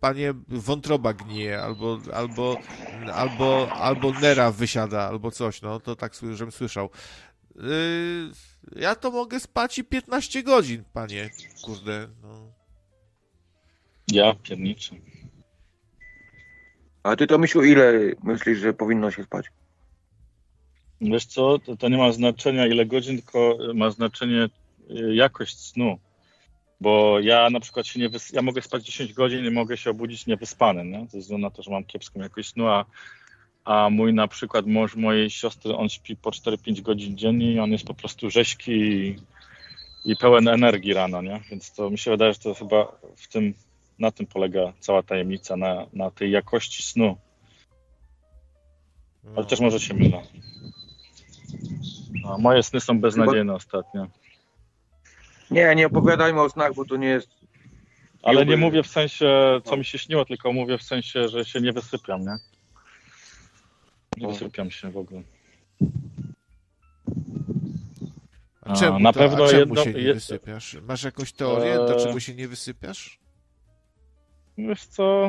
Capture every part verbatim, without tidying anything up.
panie, wątroba gnije, albo, albo, albo, albo nera wysiada, albo coś, no, to tak, żebym słyszał. Yy, ja to mogę spać i piętnaście godzin, panie, kurde, no. Ja pierniczę. A ty to, Misiu, ile myślisz, że powinno się spać? Wiesz co, to, to nie ma znaczenia ile godzin, tylko ma znaczenie jakość snu. Bo ja na przykład się nie wys... ja mogę spać dziesięć godzin i mogę się obudzić niewyspany, nie? Ze względu na to, że mam kiepską jakość snu, a, a mój na przykład mąż mojej siostry, on śpi po cztery pięć godzin dziennie i on jest po prostu rzeźki i, i pełen energii rano, nie? Więc to mi się wydaje, że to chyba w tym, na tym polega cała tajemnica, na, na tej jakości snu. Ale No. też może się mylę. A moje sny są beznadziejne ostatnio. Nie, nie opowiadajmy o snach, bo to nie jest... Ale nie mówię w sensie, co mi się śniło, tylko mówię w sensie, że się nie wysypiam, nie? Nie wysypiam się w ogóle. A czemu, na to, pewno a czemu jedno, się nie jed... wysypiasz? Masz jakąś teorię, Eee... dlaczego się nie wysypiasz? Wiesz co?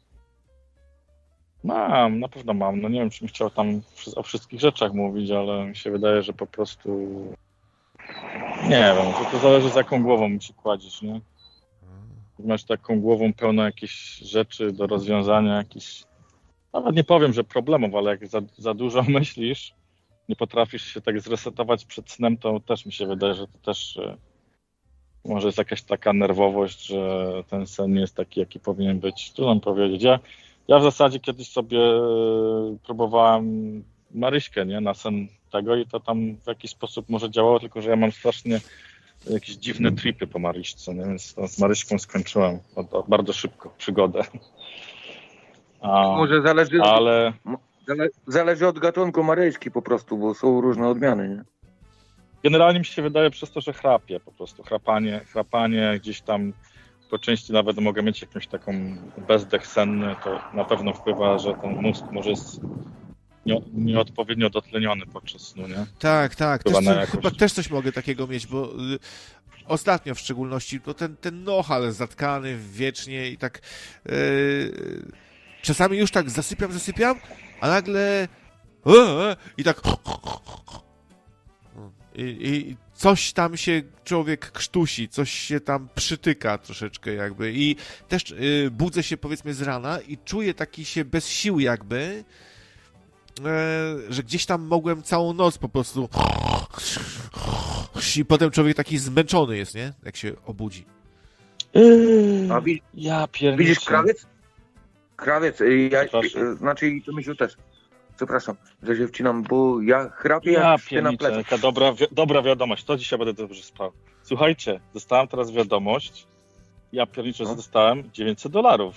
Mam, na pewno mam. No nie wiem, czy bym chciał tam o wszystkich rzeczach mówić, ale mi się wydaje, że po prostu... Nie wiem, że to zależy z jaką głową ci kładziesz, nie? Masz taką głową pełną jakichś rzeczy do rozwiązania, jakichś... Nawet nie powiem, że problemów, ale jak za, za dużo myślisz, nie potrafisz się tak zresetować przed snem, to też mi się wydaje, że to też e, może jest jakaś taka nerwowość, że ten sen nie jest taki, jaki powinien być. Trudno powiedzieć. Ja, ja w zasadzie kiedyś sobie e, próbowałem Maryśkę, nie, na sen tego i to tam w jakiś sposób może działało, tylko że ja mam strasznie jakieś dziwne tripy po Maryśce, nie? Więc to z Maryśką skończyłem od, od bardzo szybko przygodę. A, Może zależy, ale... zale, zależy od gatunku Maryjski po prostu, bo są różne odmiany, nie? Generalnie mi się wydaje przez to, że chrapię po prostu. Chrapanie, chrapanie gdzieś tam po części nawet mogę mieć jakąś taką bezdech senny, to na pewno wpływa, że ten mózg może jest nie, nieodpowiednio dotleniony podczas snu, nie? Tak, tak. Też, Chyba, co, chyba też coś mogę takiego mieć, bo y, ostatnio w szczególności, bo ten, ten nohal zatkany wiecznie i tak y, czasami już tak zasypiam, zasypiam, a nagle y, i tak i, i coś tam się człowiek krztusi, coś się tam przytyka troszeczkę jakby i też y, budzę się powiedzmy z rana i czuję taki się bez sił jakby, że gdzieś tam mogłem całą noc po prostu i potem człowiek taki zmęczony jest, nie? Jak się obudzi. A wi- ja pierniczę. Widzisz krawiec? Krawiec, ja, znaczy to myślę też. Przepraszam, że się wcinam, bo ja chrapię ja jak śpię na plecach. Taka dobra, wi- dobra wiadomość, to dzisiaj będę dobrze spał. Słuchajcie, dostałem teraz wiadomość, ja pierniczę, no. dostałem dziewięćset dolarów.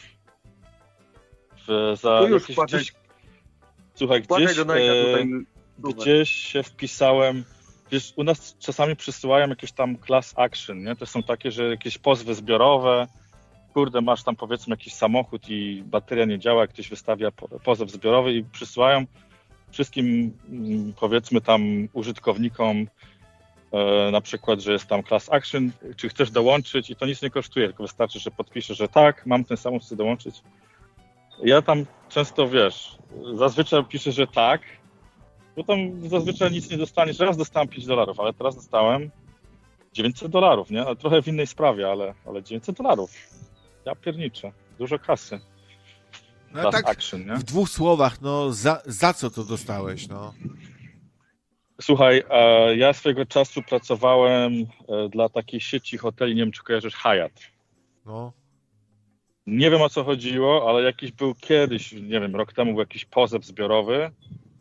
W, za tu już jakieś gdzieś... Słuchaj, gdzieś, do e, tutaj... gdzieś się wpisałem, wiesz, u nas czasami przysyłają jakieś tam class action, nie? To są takie, że jakieś pozwy zbiorowe, kurde, masz tam powiedzmy jakiś samochód i bateria nie działa, jak ktoś wystawia pozew zbiorowy i przysyłają wszystkim, powiedzmy tam użytkownikom e, na przykład, że jest tam class action, czy chcesz dołączyć i to nic nie kosztuje, tylko wystarczy, że podpiszesz, że tak, mam ten samochód, chcę dołączyć. Ja tam często, wiesz, zazwyczaj piszę, że tak, bo tam zazwyczaj nic nie dostaniesz. Raz dostałem pięć dolarów, ale teraz dostałem dziewięćset dolarów, nie? Ale trochę w innej sprawie, ale, ale dziewięćset dolarów. Ja pierniczę. Dużo kasy. No tak action, nie? W dwóch słowach, no za, za co to dostałeś, no? Słuchaj, e, ja swojego czasu pracowałem e, dla takiej sieci hoteli, nie wiem czy kojarzysz, Hyatt. No. Nie wiem o co chodziło, ale jakiś był kiedyś, nie wiem, rok temu był jakiś pozew zbiorowy e,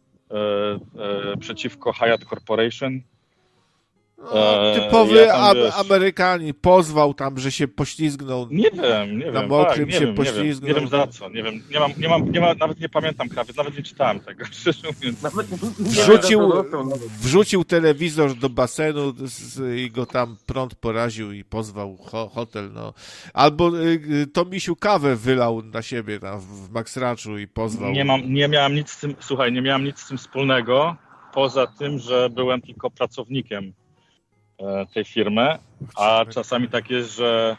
e, przeciwko Hyatt Corporation. No, typowy ja tam, am- wiesz, Amerykanin pozwał tam, że się poślizgnął. Nie wiem, nie na wiem. mokrym tak, nie się wiem, poślizgnął. Nie wiem, nie wiem za co, nie wiem, nie mam, nie mam, nie ma, nawet nie pamiętam krawiec, nawet nie czytałem tego, szczerze mówiąc. Wrzucił, wrzucił telewizor do basenu z, i go tam prąd poraził i pozwał ho, hotel, no. Albo y, to Misiu kawę wylał na siebie tam w Max Ranchu i pozwał. Nie mam, nie miałem nic z tym, słuchaj, nie miałem nic z tym wspólnego, poza tym, że byłem tylko pracownikiem tej firmy, a czasami tak jest, że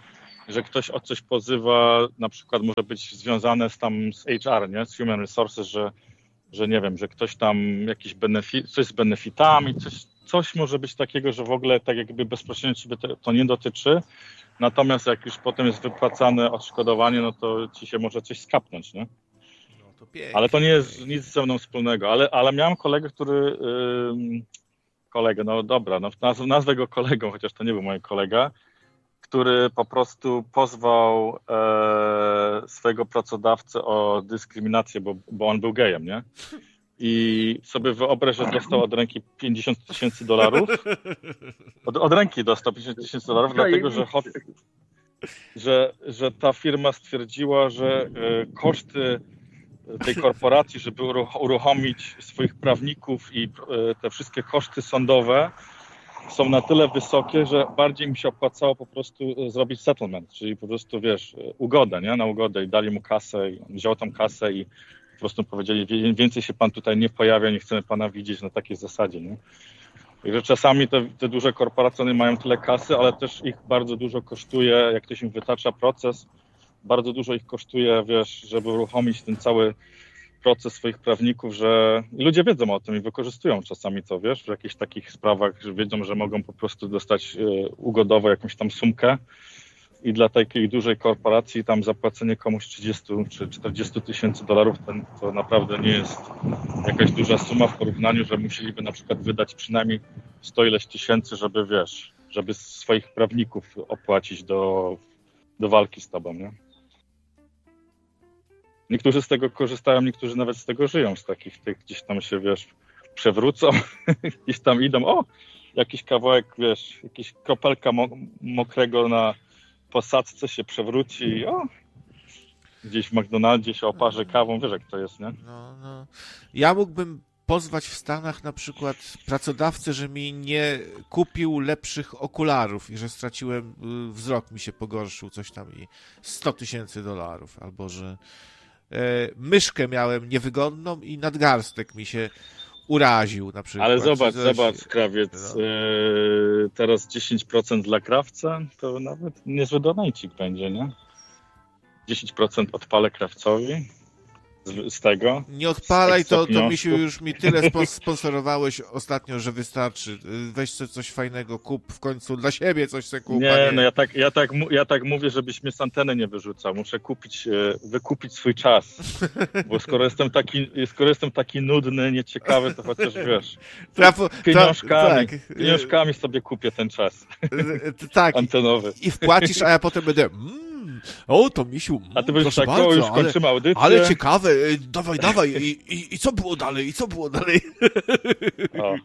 że ktoś o coś pozywa, na przykład może być związane z tam z H R, nie? Z Human Resources, że, że nie wiem, że ktoś tam jakiś benefit, coś z benefitami, coś, coś może być takiego, że w ogóle tak jakby bezpośrednio ciebie to, to nie dotyczy, natomiast jak już potem jest wypłacane odszkodowanie, no to ci się może coś skapnąć, nie? No to pięknie. Ale to nie jest nic ze mną wspólnego, ale, ale miałem kolegę, który, yy, kolegę, no dobra, no nazw, nazwę go kolegą, chociaż to nie był mój kolega, który po prostu pozwał e, swojego pracodawcę o dyskryminację, bo, bo on był gejem, nie? I sobie wyobraź, że dostał od ręki pięćdziesiąt tysięcy dolarów. Od, od ręki dostał pięćdziesiąt tysięcy dolarów, dlatego że, że, że ta firma stwierdziła, że e, koszty tej korporacji, żeby uruchomić swoich prawników i e, te wszystkie koszty sądowe są na tyle wysokie, że bardziej mi się opłacało po prostu zrobić settlement, czyli po prostu, wiesz, ugodę, nie? Na ugodę i dali mu kasę, i on wziął tą kasę i po prostu powiedzieli, więcej się pan tutaj nie pojawia, nie chcemy pana widzieć na takiej zasadzie, nie? Także czasami te, te duże korporacje mają tyle kasy, ale też ich bardzo dużo kosztuje, jak ktoś im wytacza proces, bardzo dużo ich kosztuje, wiesz, żeby uruchomić ten cały proces swoich prawników, że ludzie wiedzą o tym i wykorzystują czasami to, wiesz, w jakichś takich sprawach, że wiedzą, że mogą po prostu dostać ugodowo jakąś tam sumkę i dla takiej dużej korporacji tam zapłacenie komuś trzydzieści czy czterdzieści tysięcy dolarów to, to naprawdę nie jest jakaś duża suma w porównaniu, że musieliby na przykład wydać przynajmniej sto ileś tysięcy, żeby, wiesz, żeby swoich prawników opłacić do, do walki z tobą, nie? Niektórzy z tego korzystają, niektórzy nawet z tego żyją, z takich tych gdzieś tam się, wiesz, przewrócą, gdzieś tam idą, o, jakiś kawałek, wiesz, jakiś kropelka mo- mokrego na posadzce się przewróci, o, gdzieś w McDonaldzie się oparzy kawą, wiesz jak to jest, nie? No, no. Ja mógłbym pozwać w Stanach na przykład pracodawcę, że mi nie kupił lepszych okularów i że straciłem, wzrok mi się pogorszył, coś tam i sto tysięcy dolarów, albo że e, myszkę miałem niewygodną i nadgarstek mi się uraził na przykład. Ale zobacz, coś, zobacz, krawiec, no. e, teraz dziesięć procent dla krawca, to nawet niezły donajcik będzie, nie? dziesięć procent odpalę krawcowi z, z tego. Nie odpalaj, z to, to Misiu, już mi tyle spons- sponsorowałeś ostatnio, że wystarczy. Weź sobie coś fajnego, kup w końcu dla siebie coś sobie kup. Nie, nie, no ja tak, ja, tak, ja tak mówię, żebyś mnie z anteny nie wyrzucał. Muszę kupić, wykupić swój czas. Bo skoro jestem taki, skoro jestem taki nudny, nieciekawy, to chociaż wiesz, Trafu, pieniążkami, tra- tak. pieniążkami sobie kupię ten czas tak. antenowy. I wpłacisz, a ja potem będę mm, o, to Misiu, mm, A ty będziesz proszę tak, bardzo, o, już ale, kończymy audycję. ale ciekawe, dawaj, dawaj. I, i, I co było dalej? I co było dalej? O.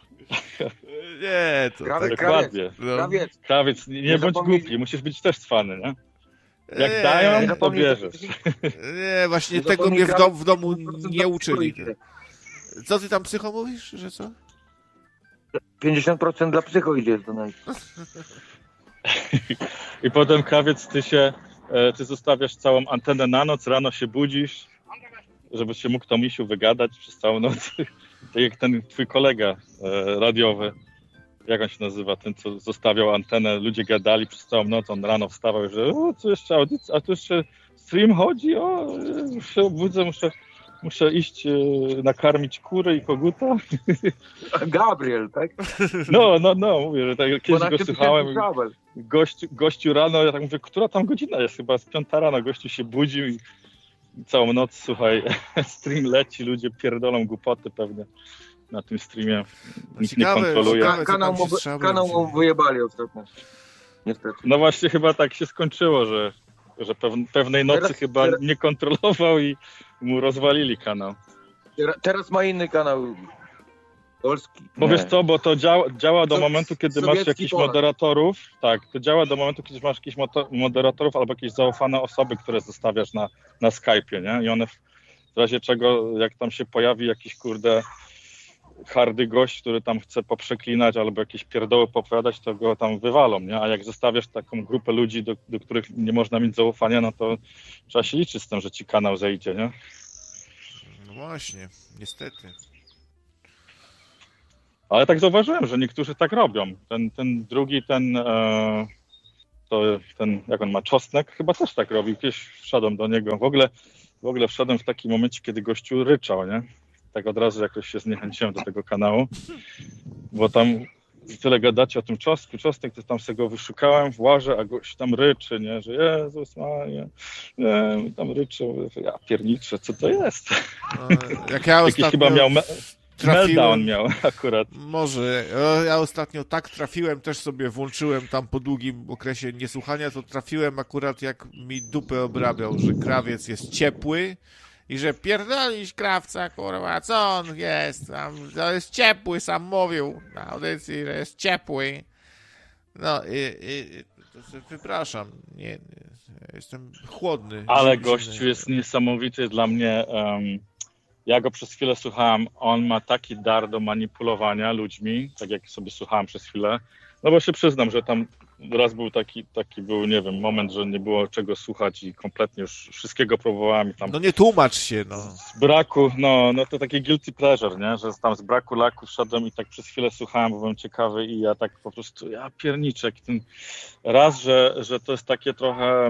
Nie, to Krawiec, tak. Dokładnie. No. krawiec. Krawiec, nie, nie bądź zapomnij- głupi, musisz być też cwany, nie? Jak Nie, dają, nie to zapomnij- bierzesz. Nie, właśnie Nie tego zapomnij, mnie w, dom, w domu pięćdziesiąt procent nie uczyli. dla psycho idzie. Co ty tam psycho mówisz, że co? pięćdziesiąt procent dla psycho idzie do nas. I potem krawiec, ty się, e, ty zostawiasz całą antenę na noc, rano się budzisz, żeby się mógł to Misiu wygadać przez całą noc. Tak jak ten twój kolega e, radiowy, jak on się nazywa, ten co zostawiał antenę, ludzie gadali przez całą noc, on rano wstawał, że o, co jeszcze audycja, a tu jeszcze stream chodzi, o, już się obudzę, muszę, muszę iść e, nakarmić kury i koguta. Gabriel, tak? No, no, no, mówię, że tak kiedyś go dwanaście słuchałem. tysięcy kabel. Gościu, gościu rano, ja tak mówię, która tam godzina jest? Chyba z piąta rano. Gościu się budził i całą noc, słuchaj, stream leci, ludzie pierdolą głupoty pewnie na tym streamie. Nikt Ciekawe, nie kontroluje. ciekawe. Ka- kanał, co tam się mu, strzałuje kanał dzisiaj. mu wyjebali ostatnio. Niestety. No właśnie chyba tak się skończyło, że, że pew- pewnej nocy Teraz- chyba teraz- nie kontrolował i mu rozwalili kanał. Teraz- Teraz ma inny kanał. Polski. Bo Nie. wiesz co, bo to działa, działa do So- momentu, kiedy masz sowiecki jakichś Polak. moderatorów, tak, to działa do momentu, kiedy masz jakichś moto- moderatorów albo jakieś zaufane osoby, które zostawiasz na, na Skype'ie, nie? I one w, w razie czego, jak tam się pojawi jakiś, kurde, hardy gość, który tam chce poprzeklinać albo jakieś pierdoły popowiadać, to go tam wywalą, nie? A jak zostawiasz taką grupę ludzi, do, do których nie można mieć zaufania, no to trzeba się liczyć z tym, że ci kanał zejdzie, nie? No właśnie, niestety. Ale tak zauważyłem, że niektórzy tak robią. Ten, ten drugi, ten, e, to ten, jak on ma, Czosnek, chyba też tak robi. Kiedyś wszedłem do niego, w ogóle, w ogóle wszedłem w takim momencie, kiedy gościu ryczał, nie? Tak od razu jakoś się zniechęciłem do tego kanału, bo tam tyle gadacie o tym czosnku, czosnek, to tam sobie go wyszukałem, włażę, a gość tam ryczy, nie? Że Jezus Maria, nie, tam ryczy, ja pierniczę, co to jest? Jak ja Jakiś chyba miał me- meltdown miał akurat. Może. Ja ostatnio tak trafiłem, też sobie włączyłem tam po długim okresie niesłuchania, to trafiłem akurat jak mi dupę obrabiał, że krawiec jest ciepły i że pierdolisz krawca, kurwa, co on jest? Tam, to jest ciepły, sam mówił na audycji, że jest ciepły. No i, i to wypraszam, nie, nie, jestem chłodny. Ale zimny. gościu jest niesamowity dla mnie. Um, ja go przez chwilę słuchałem, on ma taki dar do manipulowania ludźmi, tak jak sobie słuchałem przez chwilę. No bo się przyznam, że tam raz był taki, taki był, nie wiem, moment, że nie było czego słuchać i kompletnie już wszystkiego próbowałem i tam... No nie tłumacz się, no. Z braku, no, no to taki guilty pleasure, nie, że tam z braku laku szedłem i tak przez chwilę słuchałem, bo byłem ciekawy i ja tak po prostu, ja pierniczek, ten raz, że, że to jest takie trochę...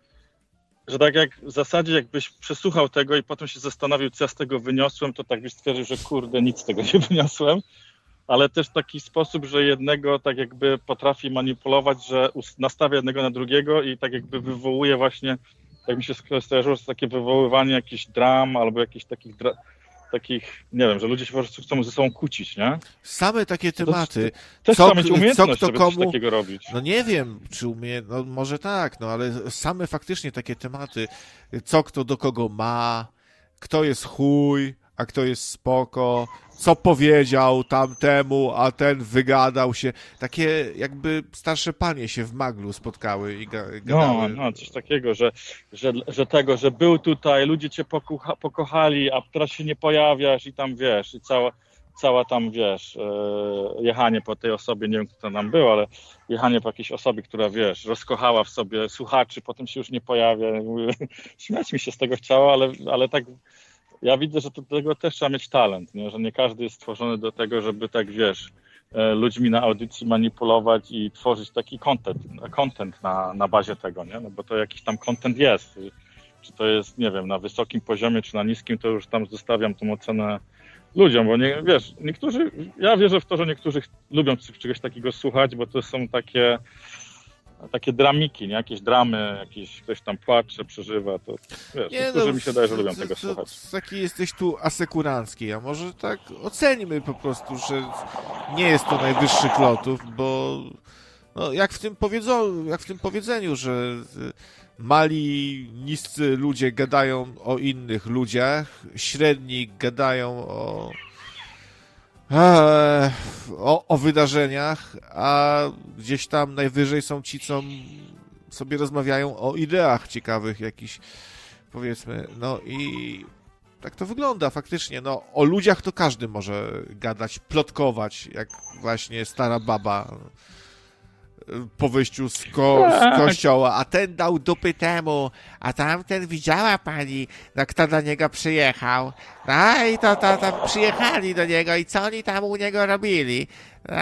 Że tak jak w zasadzie jakbyś przesłuchał tego i potem się zastanowił, co ja z tego wyniosłem, to tak byś stwierdził, że kurde, nic z tego nie wyniosłem. Ale też taki sposób, że jednego tak jakby potrafi manipulować, że nastawia jednego na drugiego i tak jakby wywołuje właśnie, jak mi się skojarzyło, że takie wywoływanie jakichś dram albo jakichś takich, dra- takich, nie wiem, że ludzie się po prostu chcą ze sobą kłócić, nie? Same takie tematy. To, to, też co, trzeba mieć umiejętność, co kto żeby komu... coś takiego robić. No nie wiem, czy umie, no może tak, no ale same faktycznie takie tematy, co kto do kogo ma, kto jest chuj, a kto jest spoko, co powiedział tamtemu, a ten wygadał się. Takie jakby starsze panie się w maglu spotkały i ga- gadały. No, no, coś takiego, że, że, że tego, że był tutaj, ludzie cię pokocha, pokochali, a teraz się nie pojawiasz i tam wiesz, i cała, cała tam wiesz, e, jechanie po tej osobie, nie wiem kto tam był, ale jechanie po jakiejś osobie, która wiesz, rozkochała w sobie słuchaczy, potem się już nie pojawia. Śmiać mi się z tego chciało, ale, ale tak ja widzę, że do tego też trzeba mieć talent, nie? Że nie każdy jest stworzony do tego, żeby tak, wiesz, ludźmi na audycji manipulować i tworzyć taki content, content na, na bazie tego, nie? No bo to jakiś tam content jest. Czy to jest, nie wiem, na wysokim poziomie, czy na niskim, to już tam zostawiam tą ocenę ludziom, bo nie, wiesz, niektórzy, ja wierzę w to, że niektórzy lubią czegoś takiego słuchać, bo to są takie takie dramiki, nie? Jakieś dramy, jakieś ktoś tam płacze, przeżywa, to wiesz, nie, niektórzy no, mi się daje, że lubią to, tego to, słuchać. Taki jesteś tu asekurancki, a może tak ocenimy po prostu, że nie jest to najwyższych lotów, bo no, jak, w tym powiedzą, jak w tym powiedzeniu, że mali, niscy ludzie gadają o innych ludziach, średni gadają o O, o wydarzeniach, a gdzieś tam najwyżej są ci, co sobie rozmawiają o ideach ciekawych jakichś, powiedzmy, no i tak to wygląda faktycznie, no o ludziach to każdy może gadać, plotkować, jak właśnie stara baba po wyjściu z, ko- z kościoła, a ten dał dupy temu, a tamten widziała pani, no kto do niego przyjechał, no i to, to, to przyjechali do niego i co oni tam u niego robili, no,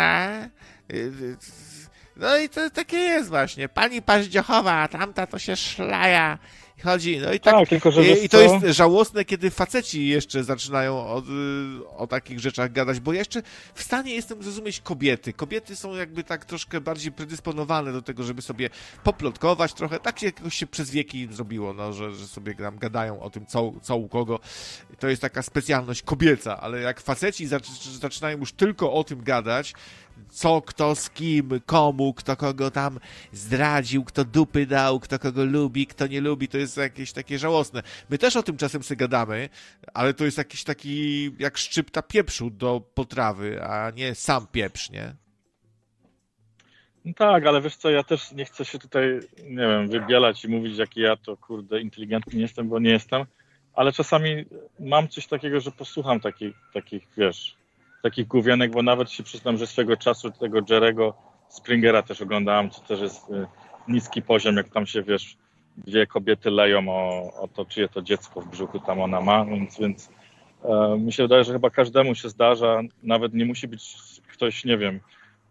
no i to takie jest właśnie, pani Paździochowa, a tamta to się szlaja, chodzi, no i tak, tak tylko, że i, i to jest żałosne, kiedy faceci jeszcze zaczynają o, o takich rzeczach gadać, bo ja jeszcze w stanie jestem zrozumieć kobiety. Kobiety są jakby tak troszkę bardziej predysponowane do tego, żeby sobie poplotkować trochę, tak się jakoś się przez wieki zrobiło, no, że, że sobie tam gadają o tym, co, co u kogo. To jest taka specjalność kobieca, ale jak faceci zaczynają już tylko o tym gadać, co, kto z kim, komu, kto kogo tam zdradził, kto dupy dał, kto kogo lubi, kto nie lubi, to jest jakieś takie żałosne. My też o tym czasem sobie gadamy, ale to jest jakiś taki jak szczypta pieprzu do potrawy, a nie sam pieprz, nie? No tak, ale wiesz co, ja też nie chcę się tutaj, nie wiem, wybielać i mówić, jaki ja to, kurde, inteligentny jestem, bo nie jestem, ale czasami mam coś takiego, że posłucham takich, takich wiesz, takich główionek, bo nawet się przyznam, że swego czasu tego Jerry'ego Springera też oglądałem, co też jest y, niski poziom, jak tam się, wiesz, dwie kobiety leją o, o to, czyje to dziecko w brzuchu tam ona ma, więc, więc e, mi się wydaje, że chyba każdemu się zdarza, nawet nie musi być ktoś, nie wiem,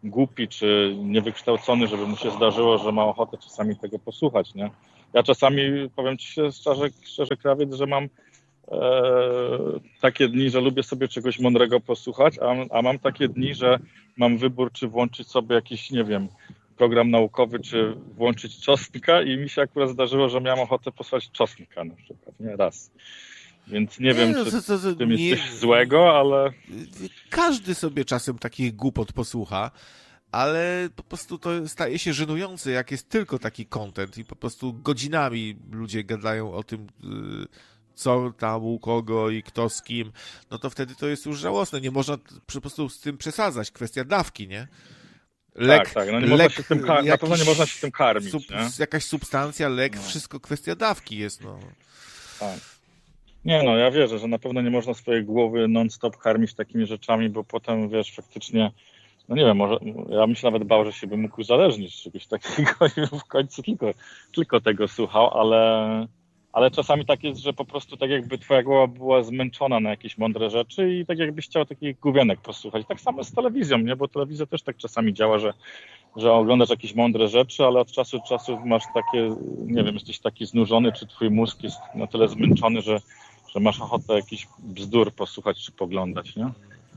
głupi czy niewykształcony, żeby mu się zdarzyło, że ma ochotę czasami tego posłuchać, nie? Ja czasami, powiem ci się szczerze, szczerze krawiec, że mam e, takie dni, że lubię sobie czegoś mądrego posłuchać, a, a mam takie dni, że mam wybór, czy włączyć sobie jakiś, nie wiem, program naukowy, czy włączyć czosnka i mi się akurat zdarzyło, że miałem ochotę posłuchać czosnka na przykład, nie? Raz. Więc nie, nie wiem, no, czy to, to, to, w tym nie... jest coś złego, ale... Każdy sobie czasem takich głupot posłucha, ale po prostu to staje się żenujące, jak jest tylko taki content i po prostu godzinami ludzie gadają o tym, co tam u kogo i kto z kim, no to wtedy to jest już żałosne. Nie można po prostu z tym przesadzać. Kwestia dawki, nie? Lek, tak, tak. No nie można się tym kar- na pewno nie można się tym karmić. Sub, jakaś substancja, lek, no. Wszystko kwestia dawki jest, no. Tak. Nie no, ja wierzę, że na pewno nie można swojej głowy non-stop karmić takimi rzeczami, bo potem, wiesz, faktycznie, no nie wiem, może, ja bym się nawet bał, że się bym mógł uzależnić z czegoś takiego i w końcu tylko, tylko tego słuchał, ale, ale czasami tak jest, że po prostu tak jakby twoja głowa była zmęczona na jakieś mądre rzeczy i tak jakbyś chciał takich główionek posłuchać. Tak samo z telewizją, nie? Bo telewizja też tak czasami działa, że, że oglądasz jakieś mądre rzeczy, ale od czasu do czasu masz takie, nie wiem, jesteś taki znużony, czy twój mózg jest na tyle zmęczony, że że masz ochotę jakiś bzdur posłuchać czy poglądać, nie?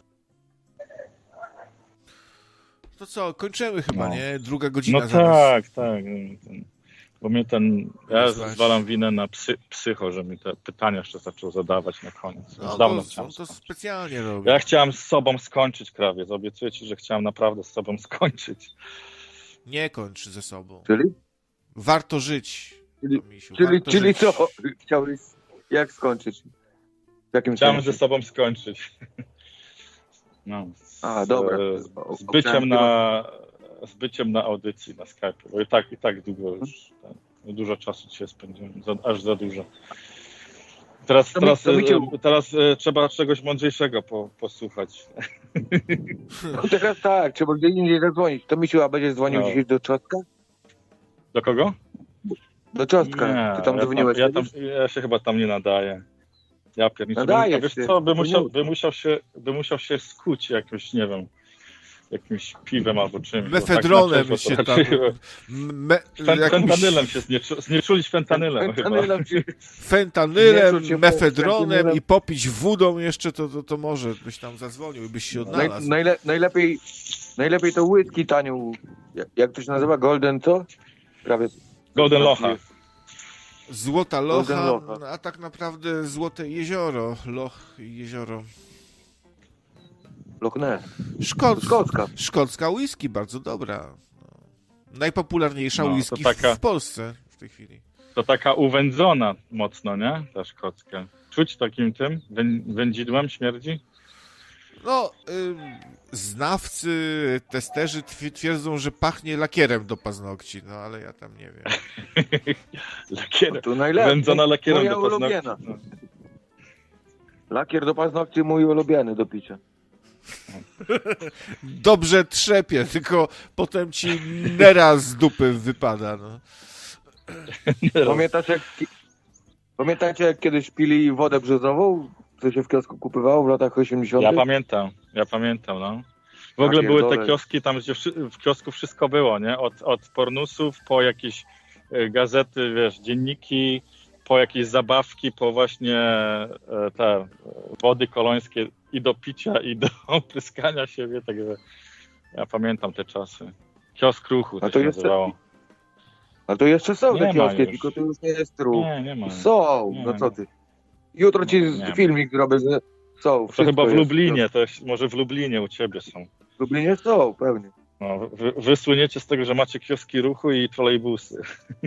To co, kończymy chyba, no. nie? Druga godzina No zaraz. tak, tak. Bo mnie ten... Ja zwalam winę na psy, psycho, że mi te pytania jeszcze zaczął zadawać na koniec. No dawno to, chciałem to specjalnie robię. Ja chciałem z sobą skończyć, krawiec. Obiecuję ci, że chciałem naprawdę z sobą skończyć. Nie kończ ze sobą. Czyli? Warto żyć. Czyli, Misiu, czyli, warto czyli żyć. co? Chciałeś... Jak skończyć? W jakim Chciałem sensie? ze sobą skończyć. No. A, dobra. Z, z, byciem na, z byciem na audycji na Skype, bo i tak, i tak długo już, tak, dużo czasu dzisiaj spędziłem, za, aż za dużo. Teraz, To teraz, mi, to mi cię... teraz e, trzeba czegoś mądrzejszego po, posłuchać. No teraz tak, trzeba gdzie indziej zadzwonić. To Misiu, a będziesz dzwonił No. dzisiaj do Czostka? Do kogo? Do Czostka. Nie, Ty tam ja, dzwoniłeś tam, ja, tam, ja się chyba tam nie nadaję. Ja pierniczę. Nadajesz Wiesz się. co, by musiał, by, musiał się, by musiał się skuć jakoś, nie wiem, jakimś piwem albo czymś. Mefedronem tak się tam... Me, Fen, jakimś... Fentanylem się znieczu, znieczulić fentanylem, Fentanylem chyba. się... Fentanylem, Nie, mefedronem fentanylem. i popić wódą jeszcze, to, to, to może byś tam zadzwonił i byś się Naj, odnalazł. najle, najlepiej, najlepiej to whisky tanią. Jak, jak to się nazywa? Golden co? Prawie... Golden Locha. Złota Locha, Locha. a tak naprawdę Złote Jezioro. Loch i jezioro. Loch Ness. Szkoc... Szkocka. Szkocka whisky, bardzo dobra. No. Najpopularniejsza No, to whisky taka- w Polsce w tej chwili. To taka uwędzona mocno, nie? Ta szkocka. Czuć takim tym wę, wędzidłem śmierdzi? No, ym, znawcy, testerzy twi- twierdzą, że pachnie lakierem do paznokci, no ale ja tam nie wiem. Lakierem. To najlepiej. Wędzona lakierem Moja do paznokci. ulubiona. No. Lakier do paznokci mój ulubiony do picia. Dobrze trzepie, tylko potem ci nera z dupy wypada, no. Pamiętasz jak... Pamiętacie jak kiedyś pili wodę brzozową? Co się w kiosku kupywało w latach osiemdziesiątych? Ja pamiętam, ja pamiętam, no. W ogóle Ja były te pierdolę. kioski tam, gdzie wszy- w kiosku wszystko było, nie? Od, od pornusów po jakieś e, gazety, wiesz, dzienniki, po jakieś zabawki, po właśnie e, te e, wody kolońskie i do picia, i do pryskania siebie, także ja pamiętam te czasy. Kiosk ruchu to, A to się jeszcze- nazywało. A to jeszcze są Nie te ma kioski, już. tylko to już nie jest ruch. Nie, nie ma. Są, Nie no ma. co ty. Jutro ci Nie ma. filmik zrobię, że są. To wszystko chyba w jest. Lublinie, to jest, może w Lublinie u ciebie są. W Lublinie są, pewnie. No, wy, wy słyniecie z tego, że macie kioski ruchu i trolejbusy.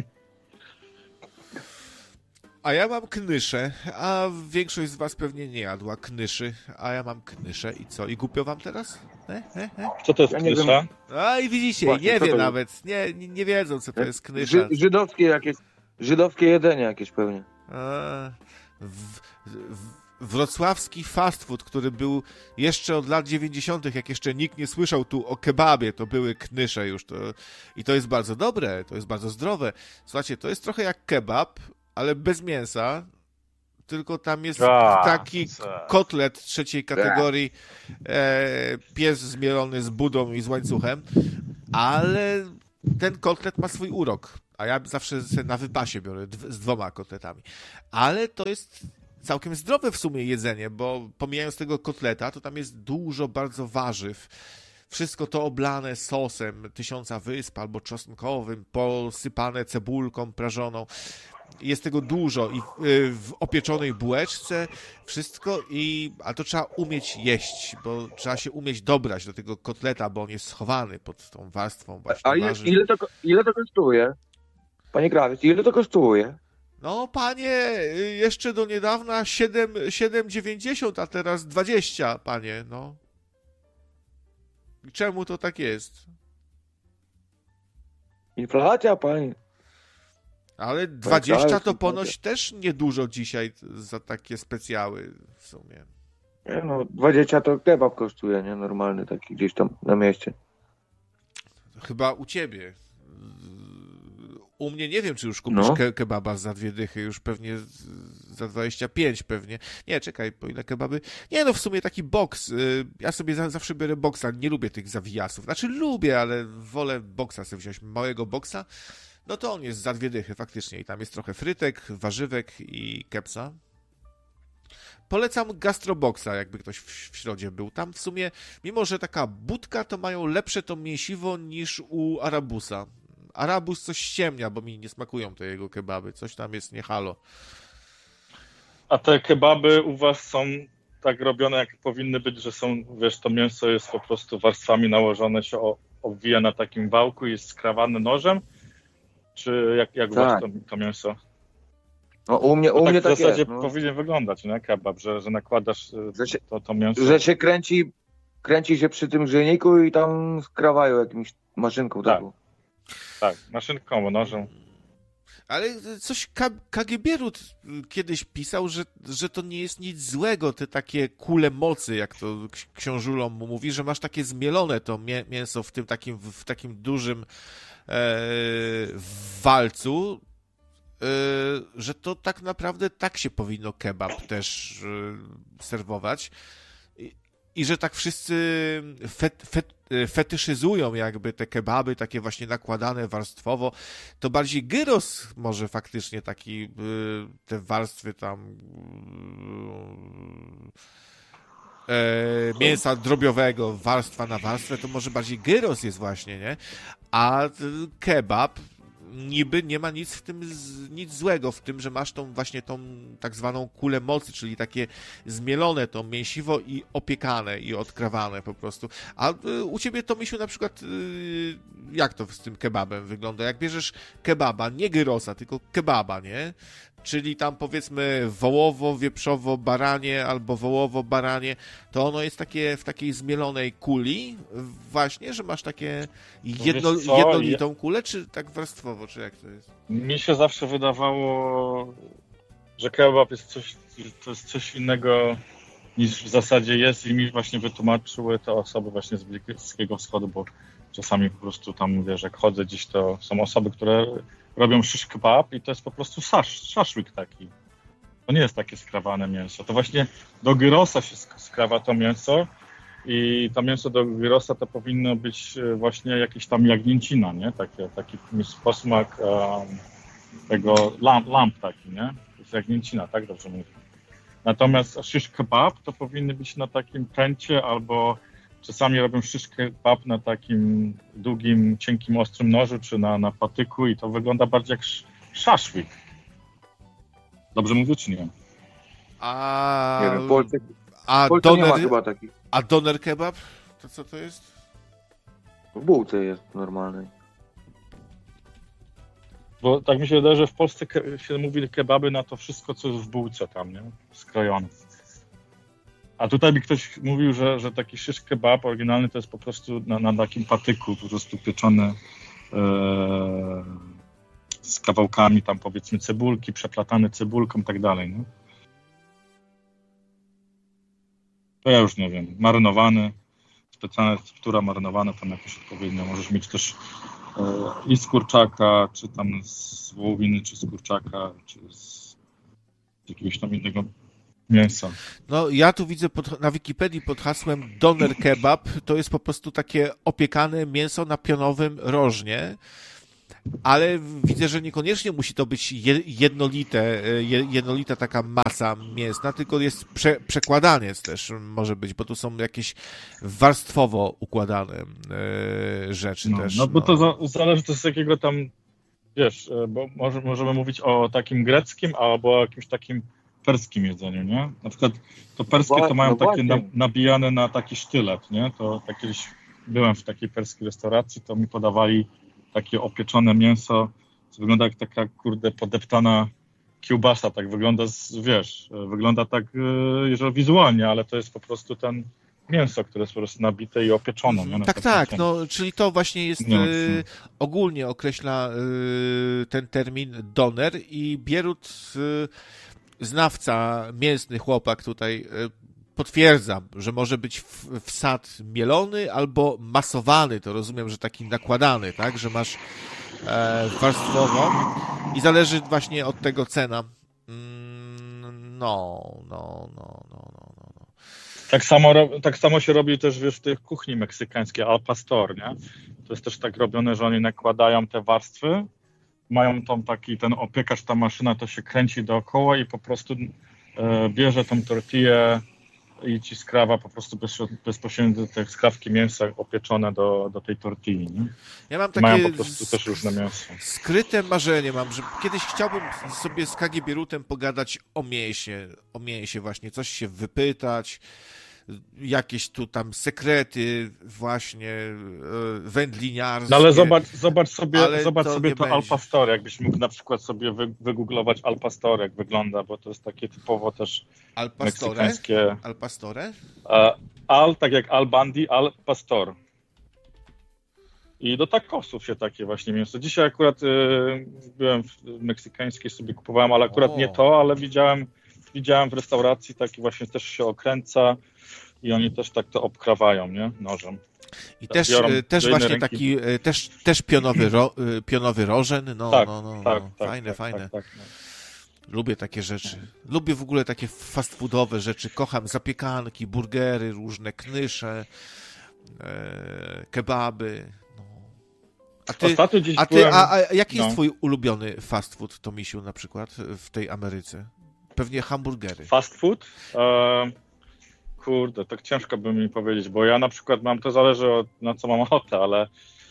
A ja mam knyszę, a większość z was pewnie nie jadła knyszy, a ja mam knyszę i co? I głupio wam teraz? E, e, e? Co to jest Ja nie knysza? A i widzicie, Właśnie, nie co wie to jest? nawet, nie, nie, nie wiedzą co to jest knysza. Ży, żydowskie jakieś, żydowskie jedzenie jakieś pewnie. A, w, w, wrocławski fast food, który był jeszcze od lat dziewięćdziesiątych, jak jeszcze nikt nie słyszał tu o kebabie, to były knysze już. To, I to jest bardzo dobre, to jest bardzo zdrowe. Słuchajcie, to jest trochę jak kebab, ale bez mięsa, tylko tam jest A, taki co? kotlet trzeciej kategorii, e, pies zmielony z budą i z łańcuchem, ale ten kotlet ma swój urok, a ja zawsze na wypasie biorę dw- z dwoma kotletami. Ale to jest całkiem zdrowe w sumie jedzenie, bo pomijając tego kotleta, to tam jest dużo bardzo warzyw. Wszystko to oblane sosem Tysiąca Wysp albo czosnkowym, posypane cebulką prażoną. Jest tego dużo i w, w opieczonej bułeczce wszystko, i, a to trzeba umieć jeść, bo trzeba się umieć dobrać do tego kotleta, bo on jest schowany pod tą warstwą właśnie A ile, warzyw. ile, to, ko- ile to kosztuje? Panie krawiec, ile to kosztuje? No panie, jeszcze do niedawna siedem dziewięćdziesiąt, a teraz dwadzieścia, panie, no. Czemu to tak jest? Inflacja, panie. Ale dwadzieścia krawiec, to inflacja. ponoć też niedużo dzisiaj za takie specjały w sumie. Nie no, dwadzieścia to kebab kosztuje, nie? Normalny taki gdzieś tam na mieście. Chyba u ciebie. U mnie nie wiem, czy już kupisz No. ke- kebaba za dwie dychy, już pewnie z- za dwadzieścia pięć pewnie. Nie, czekaj, po ile kebaby? Nie no, w sumie taki boks. y, Ja sobie za, zawsze biorę boksa, nie lubię tych zawijasów. Znaczy lubię, ale wolę boksa sobie wziąć, małego boksa. No to on jest za dwie dychy faktycznie i tam jest trochę frytek, warzywek i kepsa. Polecam Gastroboxa, jakby ktoś w, w środzie był. Tam w sumie, mimo że taka budka, to mają lepsze to mięsiwo niż u Arabusa. Arabus coś ściemnia, bo mi nie smakują te jego kebaby. Coś tam jest nie halo. A te kebaby u was są tak robione, jak powinny być, że są, wiesz, to mięso jest po prostu warstwami nałożone, się o, obwija na takim wałku i jest skrawane nożem? Czy jak, jak u was Tak. to, to mięso? No u mnie, u tak mnie w tak zasadzie jest. No. powinien wyglądać, nie? Kebab, że, że nakładasz y, Że się, to, to mięso. że się kręci, kręci się przy tym grzejniku i tam skrawają jakimś maszynką Tak. taką. Tak, maszynką, nożem. Ale coś K- K G B Rut kiedyś pisał, że, że to nie jest nic złego, te takie kule mocy, jak to ks- książulą mu mówi, że masz takie zmielone to mię- mięso w tym takim, w takim dużym e, walcu, e, że to tak naprawdę tak się powinno kebab też e, serwować. I, I że tak wszyscy fet, fet, fetyszyzują jakby te kebaby, takie właśnie nakładane warstwowo, to bardziej gyros może faktycznie taki, y, te warstwy tam y, e, mięsa drobiowego, warstwa na warstwę, to może bardziej gyros jest właśnie, nie? A y, kebab niby nie ma nic w tym, z, nic złego w tym, że masz tą właśnie tą tak zwaną kulę mocy, czyli takie zmielone to mięsiwo i opiekane i odkrawane po prostu. A y, u ciebie to, Misiu, na przykład y, jak to z tym kebabem wygląda? Jak bierzesz kebaba, nie gyrosa, tylko kebaba, nie? Czyli tam powiedzmy wołowo, wieprzowo, baranie albo wołowo, baranie, to ono jest takie w takiej zmielonej kuli właśnie, że masz takie jedno, Wiesz co? jednolitą kulę, czy tak warstwowo, czy jak to jest? Mi się zawsze wydawało, że kebab jest coś, to jest coś innego niż w zasadzie jest, i mi właśnie wytłumaczyły te osoby właśnie z Bliskiego Wschodu, bo czasami po prostu tam, wiesz, jak chodzę gdzieś, to są osoby, które robią shish kebab i to jest po prostu sasz, szaszłyk taki. To nie jest takie skrawane mięso. To właśnie do gyrosa się skrawa to mięso i to mięso do gyrosa to powinno być właśnie jakieś tam jagnięcina, nie? Takie, taki posmak um, tego lamp, lamp taki, nie? To jest jagnięcina, tak dobrze mówię. Natomiast shish kebab to powinny być na takim pęcie, albo czasami robią shish kebab na takim długim, cienkim, ostrym nożu, czy na, na patyku i to wygląda bardziej jak szaszłyk. Dobrze mówię, czy nie? A, Nie wiem, w Polsce, a, w Polsce nie ma doner, chyba takich. a doner kebab? To co to jest? W bułce jest normalnej. Bo tak mi się wydaje, że w Polsce ke- się mówi kebaby na to wszystko, co jest w bułce tam, nie? Skrojone. A tutaj by ktoś mówił, że, że taki shish kebab oryginalny to jest po prostu na, na takim patyku, po prostu pieczony e, z kawałkami tam powiedzmy cebulki, przeplatany cebulką i tak dalej, nie? To ja już nie wiem. Marynowany, specjalna receptura marynowana tam jakoś odpowiednio. Możesz mieć też e, i z kurczaka, czy tam z wołowiny, czy z kurczaka, czy z jakiegoś tam innego mięsa. No ja tu widzę pod, na Wikipedii pod hasłem doner kebab, to jest po prostu takie opiekane mięso na pionowym rożnie, ale widzę, że niekoniecznie musi to być jednolite, jednolita taka masa mięsna, tylko jest prze, przekładaniec też może być, bo tu są jakieś warstwowo układane rzeczy no, też. No bo no. to za, zależy to z jakiego tam, wiesz, bo może, możemy mówić o takim greckim albo o jakimś takim perskim jedzeniu, nie? Na przykład to perskie to mają no takie na, nabijane na taki sztylet, nie? To tak kiedyś byłem w takiej perskiej restauracji, to mi podawali takie opieczone mięso, co wygląda jak taka, kurde, podeptana kiełbasa, tak wygląda, z, wiesz, wygląda tak, jeżeli wizualnie, ale to jest po prostu ten mięso, które jest po prostu nabite i opieczone. Nie? Tak, tak, no, czyli to właśnie jest, y, ogólnie określa y, ten termin doner i Bierut, y, znawca mięsny chłopak tutaj y, potwierdza, że może być wsad mielony albo masowany, to rozumiem, że taki nakładany, tak, że masz e, warstwowo i zależy właśnie od tego cena. Mm, no, no, no, no, no, no. Tak samo, tak samo się robi też, wiesz, w tej kuchni meksykańskiej, al pastor, nie? To jest też tak robione, że oni nakładają te warstwy, mają tam taki, ten opiekarz, ta maszyna to się kręci dookoła i po prostu e, bierze tą tortillę i ci skrawa po prostu bezpośrednio te skrawki mięsa opieczone do, do tej tortilli. Nie? Ja mam takie mają po prostu też różne mięso. Skryte marzenie mam, że kiedyś chciałbym sobie z K G Bierutem pogadać o mięsie, o mięsie właśnie, coś się wypytać, jakieś tu tam sekrety właśnie wędliniarskie. No ale zobacz, zobacz sobie, ale zobacz to sobie to Al Pastor, jakbyś mógł na przykład sobie wy, wygooglować Al Pastor, jak wygląda, bo to jest takie typowo też Al Pastore? meksykańskie. Al Pastore? Al, tak jak Al Bandi, Al Pastor. I do tacosów się takie właśnie mięso. Dzisiaj akurat y, byłem w meksykańskiej, sobie kupowałem, ale akurat o. nie to, ale widziałem, widziałem w restauracji taki właśnie też się okręca i oni też tak to obkrawają, nie? Nożem. I tak, też, też właśnie ręki. taki, też, też pionowy, ro, pionowy rożen, no, tak, no, no, tak, no. Tak, fajne, tak, fajne. Tak, tak, no. Lubię takie rzeczy. Lubię w ogóle takie fast foodowe rzeczy. Kocham zapiekanki, burgery, różne knysze, e, kebaby. No. A ty, Ostatnio gdzieś a, ty byłem... a, a jaki no. jest twój ulubiony fast food, Tomisiu, na przykład w tej Ameryce? Pewnie hamburgery. Fast food? E, kurde, tak ciężko by mi powiedzieć, bo ja na przykład mam, to zależy od, na co mam ochotę, ale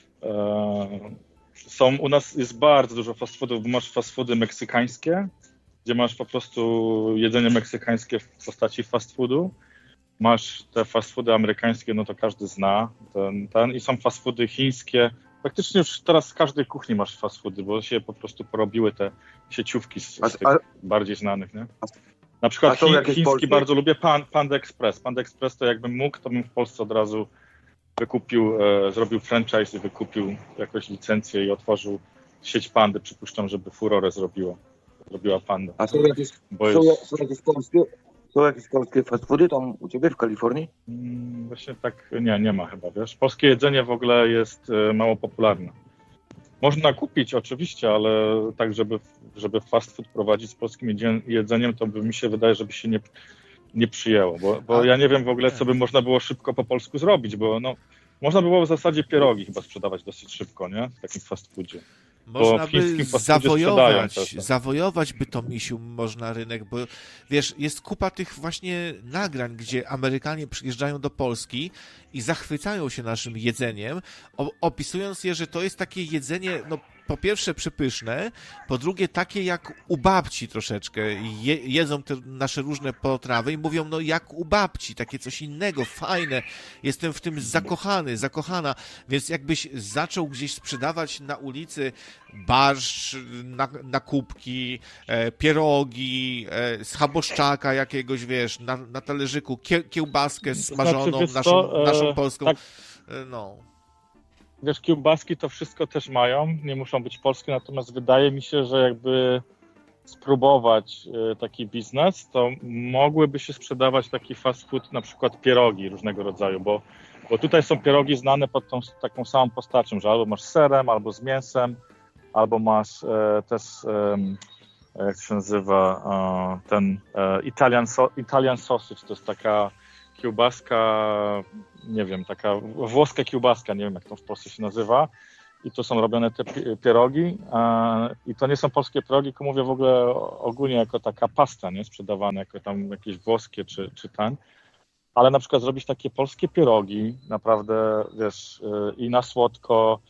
e, są, u nas jest bardzo dużo fast foodów, bo masz fast foody meksykańskie, gdzie masz po prostu jedzenie meksykańskie w postaci fast foodu. Masz te fast foody amerykańskie, no to każdy zna ten, ten. I są fast foody chińskie. Praktycznie już teraz w każdej kuchni masz fast foody, bo się po prostu porobiły te sieciówki z, z tych a, bardziej znanych, nie? Na przykład chi, chiński polskie? Bardzo lubię Pan, Panda Express. Panda Express to jakbym mógł, to bym w Polsce od razu wykupił, e, zrobił franchise i wykupił jakąś licencję i otworzył sieć Pandy. Przypuszczam, żeby furorę zrobiło. Zrobiła Panda. A są jakieś, są, jest... są jakieś polskie? Są jakieś polskie fast foody tam u ciebie w Kalifornii? Hmm, właśnie tak, nie, nie ma chyba, wiesz. Polskie jedzenie w ogóle jest e, mało popularne. Można kupić oczywiście, ale tak, żeby, żeby fast food prowadzić z polskim jedzeniem, to by mi się wydaje, żeby się nie, nie przyjęło, bo, bo ja nie wiem w ogóle, co by można było szybko po polsku zrobić, bo no, można było w zasadzie pierogi chyba sprzedawać dosyć szybko, nie? W takim fast foodzie. Można by zawojować, zawojować by to, misiu, można rynek, bo wiesz, jest kupa tych właśnie nagrań, gdzie Amerykanie przyjeżdżają do Polski i zachwycają się naszym jedzeniem, opisując je, że to jest takie jedzenie, no po pierwsze przepyszne, po drugie takie jak u babci troszeczkę. Je, jedzą te nasze różne potrawy i mówią, no jak u babci, takie coś innego, fajne. Jestem w tym zakochany, zakochana. Więc jakbyś zaczął gdzieś sprzedawać na ulicy barszcz, na, na kubki, e, pierogi, e, schaboszczaka jakiegoś, wiesz, na, na talerzyku, kie, kiełbaskę smażoną, znaczy, naszą, co, e, naszą polską. Tak. E, no. Wiesz, kiełbaski to wszystko też mają, nie muszą być polskie, natomiast wydaje mi się, że jakby spróbować taki biznes, to mogłyby się sprzedawać taki fast food, na przykład pierogi różnego rodzaju, bo, bo tutaj są pierogi znane pod tą taką samą postacią, że albo masz z serem, albo z mięsem, albo masz e, też jak to się nazywa, ten Italian, so, Italian sausage, to jest taka kiełbaska, nie wiem, taka włoska kiełbaska, nie wiem jak to w Polsce się nazywa. I to są robione te pierogi i to nie są polskie pierogi, tylko mówię w ogóle ogólnie jako taka pasta, nie, sprzedawana jako tam jakieś włoskie czy, czy ten. Ale na przykład zrobić takie polskie pierogi, naprawdę, wiesz, i na słodko,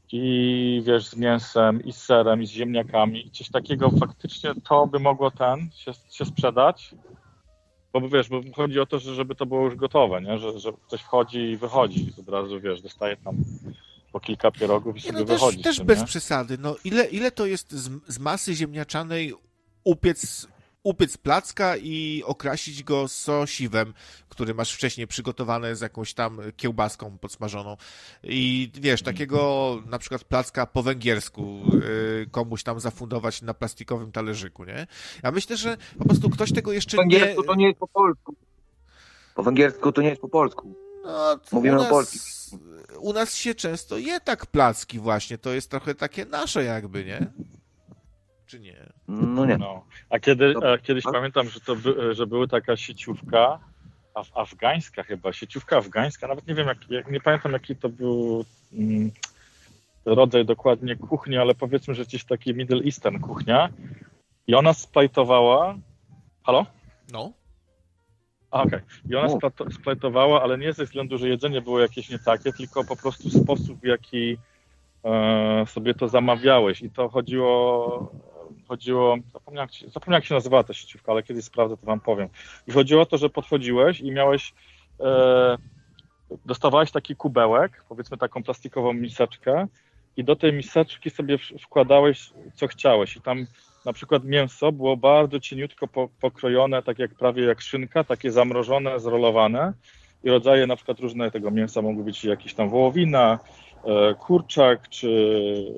i wiesz, z mięsem, i z serem, i z ziemniakami, i coś takiego faktycznie to by mogło ten się, się sprzedać, bo wiesz, bo chodzi o to, że żeby to było już gotowe, nie, że, że ktoś wchodzi i wychodzi od razu, wiesz, dostaje tam po kilka pierogów i sobie no wychodzi. Też, też tym, bez nie? przesady, no ile, ile to jest z, z masy ziemniaczanej upiec upiec placka i okrasić go sosiwem, który masz wcześniej przygotowane z jakąś tam kiełbaską podsmażoną. I wiesz, takiego na przykład placka po węgiersku yy, komuś tam zafundować na plastikowym talerzyku, nie? Ja myślę, że po prostu ktoś tego jeszcze nie... Po węgiersku nie... to nie jest po polsku. Po węgiersku to nie jest po polsku. No, Mówimy nas, o polskim. U nas się często je tak placki właśnie, to jest trochę takie nasze jakby, nie? Czy nie? No nie. No. A, kiedy, Dobra. a kiedyś pamiętam, że to by, że była taka sieciówka, af, afgańska chyba, sieciówka afgańska, nawet nie wiem, jak, jak, nie pamiętam jaki to był mm, rodzaj dokładnie kuchni, ale powiedzmy, że gdzieś taki Middle Eastern kuchnia i ona splajtowała... Halo? No. A, okej. Okay. I ona splato, splajtowała, ale nie ze względu, że jedzenie było jakieś nie takie, tylko po prostu sposób, w jaki e, sobie to zamawiałeś. I to chodziło, chodziło zapomniałem, zapomniałem jak się nazywała ta sieciówka, ale kiedyś sprawdzę, to wam powiem. I chodziło o to, że podchodziłeś i miałeś, e, dostawałeś taki kubełek, powiedzmy taką plastikową miseczkę i do tej miseczki sobie wkładałeś, co chciałeś. I tam na przykład mięso było bardzo cieniutko pokrojone, tak jak prawie jak szynka, takie zamrożone, zrolowane i rodzaje na przykład różne tego mięsa mogły być jakieś tam wołowina, kurczak, czy,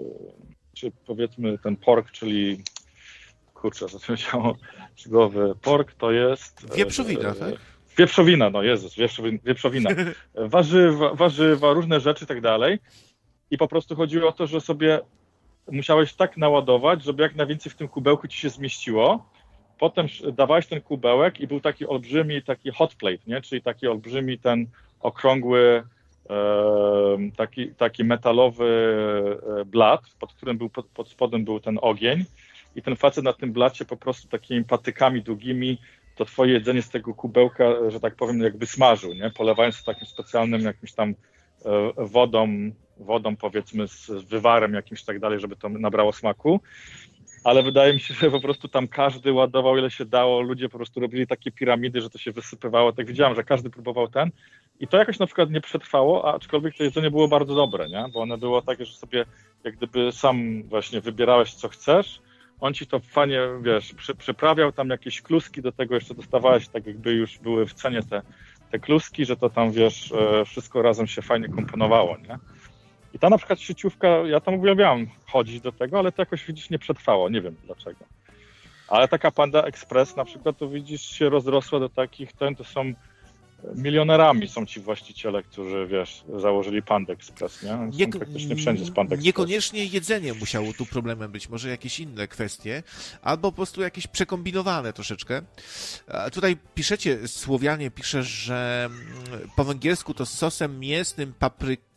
czy powiedzmy ten pork, czyli kurczę, co to się z głowy, pork to jest... Wieprzowina, tak? Wieprzowina, no Jezus, wieprzowina, wieprzowina. Warzywa, warzywa, różne rzeczy i tak dalej. I po prostu chodziło o to, że sobie musiałeś tak naładować, żeby jak najwięcej w tym kubełku ci się zmieściło. Potem dawałeś ten kubełek i był taki olbrzymi, taki hot plate, nie? Czyli taki olbrzymi ten okrągły, e, taki, taki metalowy blat, pod którym był, pod, pod spodem był ten ogień i ten facet na tym blacie po prostu takimi patykami długimi to twoje jedzenie z tego kubełka, że tak powiem, jakby smażył, nie? Polewając takim specjalnym jakimś tam e, wodą, wodą powiedzmy z wywarem jakimś tak dalej, żeby to nabrało smaku, ale wydaje mi się, że po prostu tam każdy ładował ile się dało, ludzie po prostu robili takie piramidy, że to się wysypywało, tak widziałem, że każdy próbował ten i to jakoś na przykład nie przetrwało, aczkolwiek to jedzenie było bardzo dobre, nie? Bo one było takie, że sobie jak gdyby sam właśnie wybierałeś co chcesz, on ci to fajnie, wiesz, przy, przyprawiał tam jakieś kluski, do tego jeszcze dostawałeś, tak jakby już były w cenie te, te kluski, że to tam, wiesz, wszystko razem się fajnie komponowało, nie? I ta na przykład sieciówka, ja tam uwielbiałam chodzić do tego, ale to jakoś widzisz nie przetrwało, nie wiem dlaczego. Ale taka Panda Express na przykład to widzisz się rozrosła do takich, ten to są milionerami są ci właściciele, którzy wiesz, założyli Panda Express, nie? Są nie, praktycznie wszędzie z Panda Express. Niekoniecznie jedzenie musiało tu problemem być, może jakieś inne kwestie, albo po prostu jakieś przekombinowane troszeczkę. A tutaj piszecie, Słowianie pisze, że po węgiersku to z sosem mięsnym, papryką,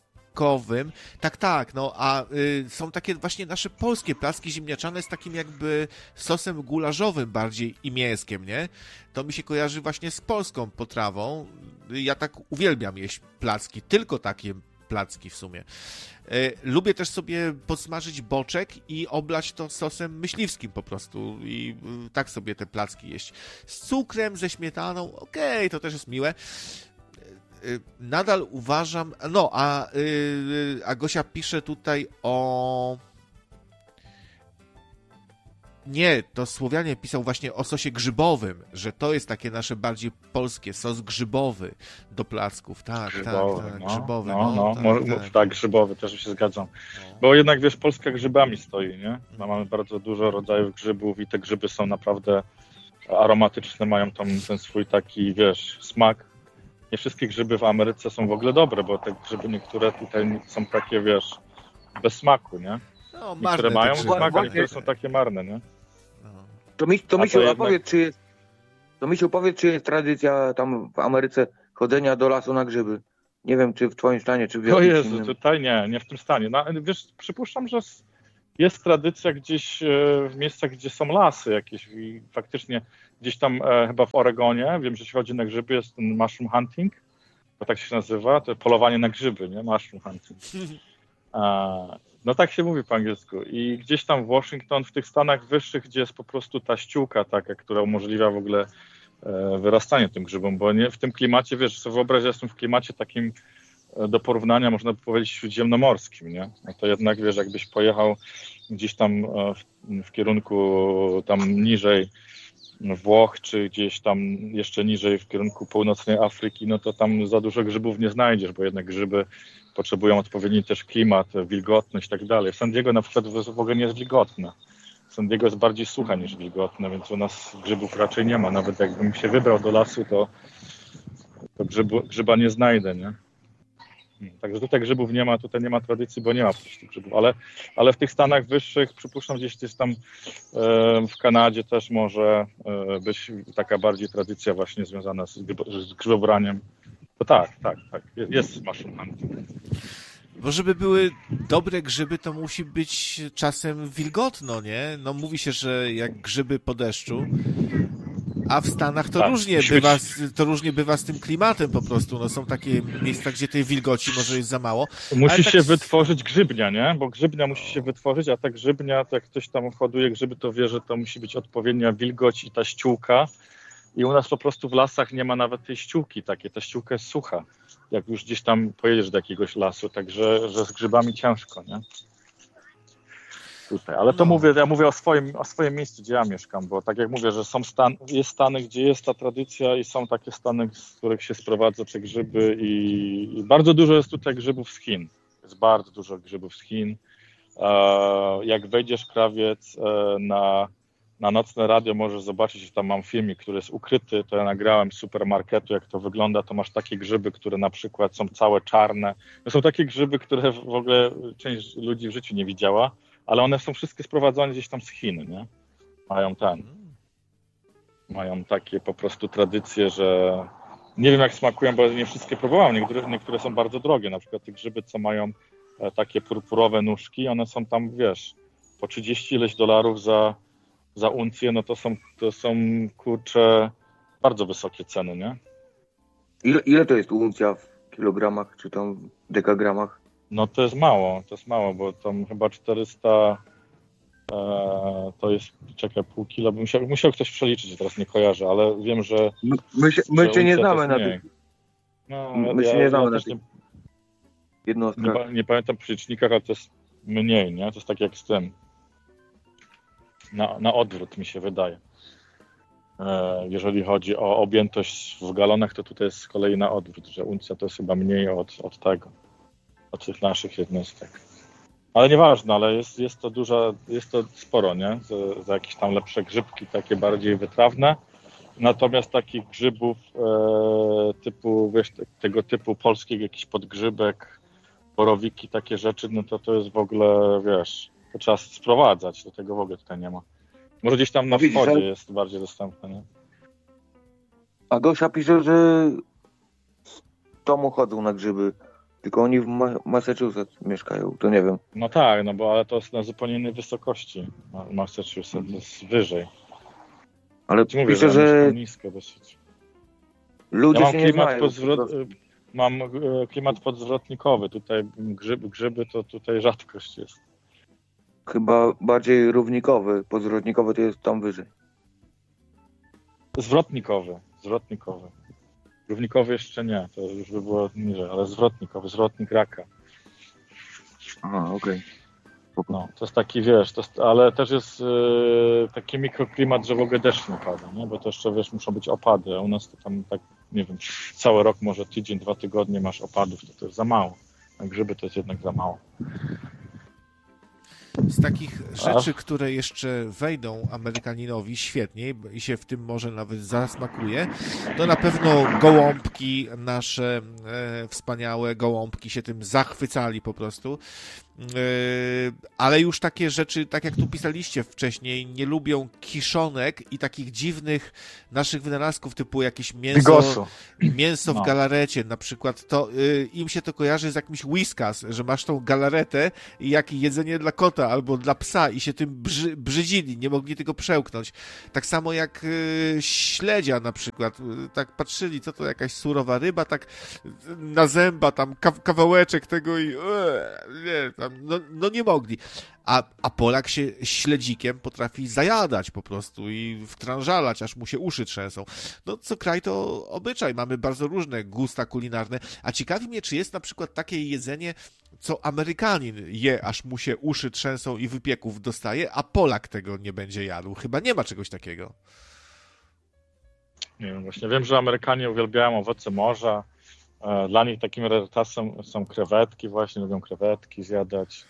tak, tak, no a y, są takie właśnie nasze polskie placki ziemniaczane z takim jakby sosem gulażowym bardziej i mięskiem, nie? To mi się kojarzy właśnie z polską potrawą. Ja tak uwielbiam jeść placki, tylko takie placki w sumie. Y, lubię też sobie podsmażyć boczek i oblać to sosem myśliwskim po prostu i y, tak sobie te placki jeść. Z cukrem, ze śmietaną, okej, okay, to też jest miłe. Nadal uważam, no, a, yy, a Gosia pisze tutaj o... Nie, to Słowianie pisał właśnie o sosie grzybowym, że to jest takie nasze bardziej polskie, sos grzybowy do placków, tak, grzybowy, tak, tak, no, grzybowy. No, no, tak, no tak. tak, grzybowy, też się zgadzam. No. Bo jednak, wiesz, Polska grzybami stoi, nie? No, mamy bardzo dużo rodzajów grzybów i te grzyby są naprawdę aromatyczne, mają tam ten swój taki, wiesz, smak. Nie wszystkie grzyby w Ameryce są w ogóle dobre, bo te grzyby niektóre tutaj są takie, wiesz, bez smaku, nie? No, niektóre mają smak, a niektóre są takie marne, nie? No. To mi, to A mi się to jednak- opowiedz, czy jest, to mi się opowiedz, czy jest tradycja tam w Ameryce chodzenia do lasu na grzyby. Nie wiem, czy w twoim stanie, czy w O jakimś Jezu, innym. tutaj nie, nie w tym stanie. No, wiesz, przypuszczam, że s- jest tradycja gdzieś e, w miejscach, gdzie są lasy jakieś i faktycznie gdzieś tam e, chyba w Oregonie, wiem, że jeśli chodzi na grzyby, jest ten mushroom hunting, bo tak się nazywa, to polowanie na grzyby, nie? Mushroom hunting. A, no tak się mówi po angielsku. I gdzieś tam w Washington, w tych stanach wyższych, gdzie jest po prostu ta ściółka taka, która umożliwia w ogóle e, wyrastanie tym grzybom, bo nie w tym klimacie, wiesz, sobie wyobraź, ja jestem w klimacie takim e, do porównania, można by powiedzieć, śródziemnomorskim, nie? No to jednak, wiesz, jakbyś pojechał gdzieś tam e, w, w kierunku tam niżej Włoch, czy gdzieś tam jeszcze niżej w kierunku północnej Afryki, no to tam za dużo grzybów nie znajdziesz, bo jednak grzyby potrzebują odpowiedni też klimat, wilgotność i tak dalej. W San Diego na przykład w ogóle nie jest wilgotne. San Diego jest bardziej sucha niż wilgotne, więc u nas grzybów raczej nie ma. Nawet jakbym się wybrał do lasu, to, to grzybu, grzyba nie znajdę, nie? Także tutaj grzybów nie ma, tutaj nie ma tradycji, bo nie ma po prostu grzybów, ale, ale w tych stanach wyższych, przypuszczam, gdzieś gdzieś tam e, w Kanadzie też może e, być taka bardziej tradycja właśnie związana z, grzybo- z grzybobraniem. To tak, tak, tak, jest, jest mushroom hunting. Bo żeby były dobre grzyby, to musi być czasem wilgotno, nie? No mówi się, że jak grzyby po deszczu, a w Stanach to Tak, różnie musi bywa, być- z- to różnie bywa z tym klimatem po prostu. No są takie miejsca, gdzie tej wilgoci może jest za mało. Musi Ale tak się s- wytworzyć grzybnia, nie? Bo grzybnia musi się wytworzyć, a ta grzybnia, to jak ktoś tam hoduje grzyby, to wie, że to musi być odpowiednia wilgoć i ta ściółka. I u nas po prostu w lasach nie ma nawet tej ściółki takiej. Ta ściółka jest sucha, jak już gdzieś tam pojedziesz do jakiegoś lasu. Także że z grzybami ciężko, nie? Tutaj. Ale to No. mówię, ja mówię o swoim, o swoim miejscu, gdzie ja mieszkam, bo tak jak mówię, że są stan, jest stany, gdzie jest ta tradycja i są takie stany, z których się sprowadza te grzyby i, i bardzo dużo jest tutaj grzybów z Chin. Jest bardzo dużo grzybów z Chin. E, jak wejdziesz, krawiec, e, na, na nocne radio możesz zobaczyć, że tam mam filmik, który jest ukryty, to ja nagrałem z supermarketu, jak to wygląda, to masz takie grzyby, które na przykład są całe czarne. To są takie grzyby, które w ogóle część ludzi w życiu nie widziała, ale one są wszystkie sprowadzone gdzieś tam z Chin, nie? Mają ten, mają takie po prostu tradycje, że nie wiem jak smakują, bo nie wszystkie próbowałem, niektóre, niektóre są bardzo drogie, na przykład te grzyby, co mają e, takie purpurowe nóżki, one są tam, wiesz, po trzydzieści ileś dolarów za, za uncję, no to są, to są, kurczę, bardzo wysokie ceny, nie? Ile, ile to jest uncja w kilogramach, czy tam dekagramach? No to jest mało, to jest mało, bo tam chyba czterysta e, to jest, czekaj, pół kilo, bym musiał, musiał ktoś przeliczyć, teraz nie kojarzę, ale wiem, że My, my się, my że się nie uncja to znamy jest na mniej. tych No, My się nie znamy na też tych nie, jednostkach. nie, pa- nie pamiętam w przelicznikach, ale to jest mniej, nie? To jest tak jak z tym. Na, na odwrót mi się wydaje. E, jeżeli chodzi o objętość w galonach, to tutaj jest z kolei na odwrót, że uncja to jest chyba mniej od, od tego, od tych naszych jednostek. Ale nieważne, ale jest, jest to duża, jest to sporo, nie? Za, za jakieś tam lepsze grzybki, takie bardziej wytrawne. Natomiast takich grzybów e, typu, wiesz, te, tego typu polskich, jakiś podgrzybek, borowiki, takie rzeczy, no to to jest w ogóle, wiesz, to trzeba sprowadzać, do tego w ogóle tutaj nie ma. Może gdzieś tam na No widzisz, wschodzie ale- jest bardziej dostępne, nie? A Gosia pisze, że z domu chodzą na grzyby, tylko oni w Ma- Massachusetts mieszkają, to nie wiem. No tak, no bo ale to jest na zupełnie innej wysokości. Ma- Massachusetts jest wyżej. Ale Ci mówię, pisze, że ja że mieszkam nisko dosyć. ludzie Ja mam się nie klimat, znają. podzwrot... po prostu. mam e, klimat podzwrotnikowy. Tutaj grzyby, grzyby to tutaj rzadkość jest. Chyba bardziej równikowy, podzwrotnikowy to jest tam wyżej. Zwrotnikowy, zwrotnikowy. Równikowy jeszcze nie, to już by było niżej, ale zwrotnikowy, zwrotnik raka. Aha, okej. No, to jest taki, wiesz, to jest, ale też jest e, taki mikroklimat, że w ogóle deszcz nie pada, nie? Bo to jeszcze, wiesz, muszą być opady, a u nas to tam tak, nie wiem, cały rok, może tydzień, dwa tygodnie masz opadów, to to jest za mało. A grzyby to jest jednak za mało. Z takich rzeczy, które jeszcze wejdą Amerykaninowi świetnie i się w tym może nawet zasmakuje, to na pewno gołąbki, nasze e, wspaniałe gołąbki się tym zachwycali po prostu. ale już takie rzeczy, tak jak tu pisaliście wcześniej, nie lubią kiszonek i takich dziwnych naszych wynalazków typu jakieś mięso, mięso w no. galarecie na przykład, to im się to kojarzy z jakimś Whiskas, że masz tą galaretę i jak jedzenie dla kota albo dla psa i się tym brzy, brzydzili, nie mogli tego przełknąć. Tak samo jak śledzia na przykład, tak patrzyli, co to jakaś surowa ryba, tak na zęba tam kawałeczek tego i nie, tam, no, no nie mogli. A, a Polak się śledzikiem potrafi zajadać po prostu i wtrążalać, aż mu się uszy trzęsą. No co kraj to obyczaj, mamy bardzo różne gusta kulinarne, a ciekawi mnie, czy jest na przykład takie jedzenie, co Amerykanin je, aż mu się uszy trzęsą i wypieków dostaje, a Polak tego nie będzie jadł. Chyba nie ma czegoś takiego. Nie wiem, właśnie wiem, że Amerykanie uwielbiają owoce morza. Dla nich takim rarytasem są krewetki, właśnie lubią krewetki zjadać.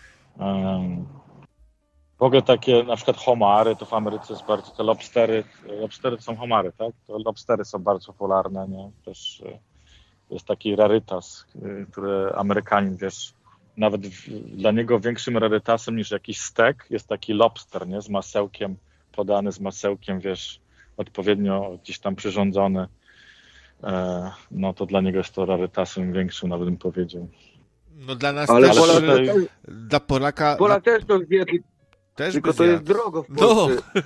W ogóle takie na przykład homary, to w Ameryce jest bardzo, te lobstery, lobstery to są homary, tak? To lobstery są bardzo popularne, nie? Też jest taki rarytas, który Amerykanin, wiesz, nawet w, dla niego większym rarytasem niż jakiś stek jest taki lobster, nie? Z masełkiem, podany z masełkiem, wiesz, odpowiednio gdzieś tam przyrządzony. No to dla niego jest to rarytasem większym, nawet bym powiedział. No dla nas ale też, Polak, tutaj... dla Polaka... Polak dla... też to wie, też tylko to jest drogo w Polsce. No.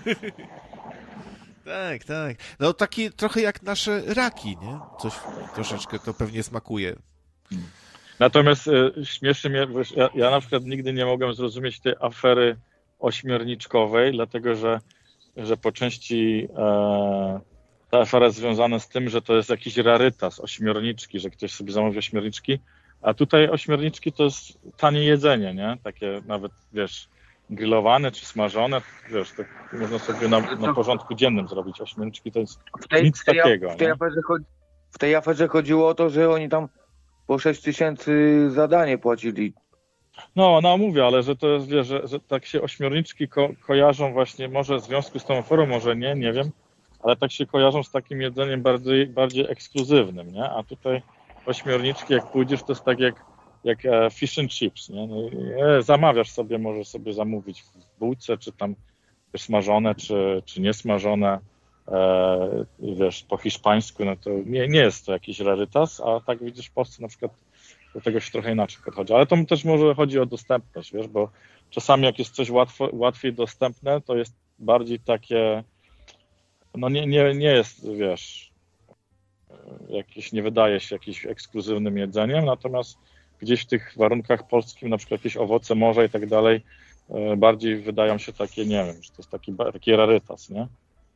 Tak, tak. No taki trochę jak nasze raki, nie? Coś troszeczkę to pewnie smakuje. Natomiast e, śmieszy mnie, ja, ja na przykład nigdy nie mogłem zrozumieć tej afery ośmiorniczkowej, dlatego że, że po części e, ta afera jest związana z tym, że to jest jakiś rarytas, ośmiorniczki, że ktoś sobie zamówi ośmiorniczki, a tutaj ośmiorniczki to jest tanie jedzenie, nie? Takie nawet, wiesz, grillowane czy smażone, wiesz, to można sobie na, na porządku dziennym zrobić. Ośmiorniczki to jest w tej, nic w tej, takiego. W tej, aferze chodzi, w tej aferze chodziło o to, że oni tam po sześć tysięcy za danie płacili. No, no mówię, ale że to jest, wiesz, że, że tak się ośmiorniczki ko- kojarzą właśnie, może w związku z tą aferą, może nie, nie wiem, ale tak się kojarzą z takim jedzeniem bardziej, bardziej ekskluzywnym, nie? A tutaj ośmiorniczki, jak pójdziesz, to jest tak jak, jak fish and chips, nie? No, nie? Zamawiasz sobie, możesz sobie zamówić w bułce, czy tam wiesz, smażone, czy, czy niesmażone, e, wiesz, po hiszpańsku, no to nie, nie jest to jakiś rarytas, a tak widzisz w Polsce na przykład do tego się trochę inaczej podchodzi. Ale to też może chodzi o dostępność, wiesz, bo czasami jak jest coś łatwo, łatwiej dostępne, to jest bardziej takie, no nie, nie, nie jest, wiesz, jakieś, nie wydaje się jakimś ekskluzywnym jedzeniem, natomiast gdzieś w tych warunkach polskich, na przykład jakieś owoce morza i tak dalej, bardziej wydają się takie, nie wiem, że to jest taki, taki rarytas, nie?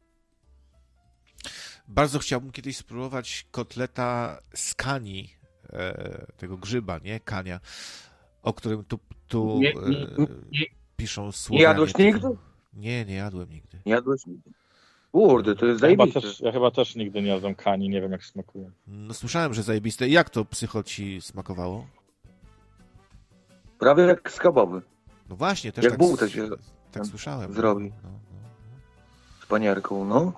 Bardzo chciałbym kiedyś spróbować kotleta z kani, e, tego grzyba, nie? Kania, o którym tu, tu nie, nie, nie, piszą Słowianie. Nie jadłeś nigdy? Nie, nie jadłem nigdy. Nie jadłeś nigdy? Kurde, to jest ja chyba, zajebiste. też, ja chyba też nigdy nie jadłem kani, nie wiem jak smakuje. No słyszałem, że zajebiste. Jak to psycho ci smakowało? Prawie jak schabowy. No właśnie, też jak tak, bułkę się tak słyszałem. Zrobi. No, no. Z panierką, no.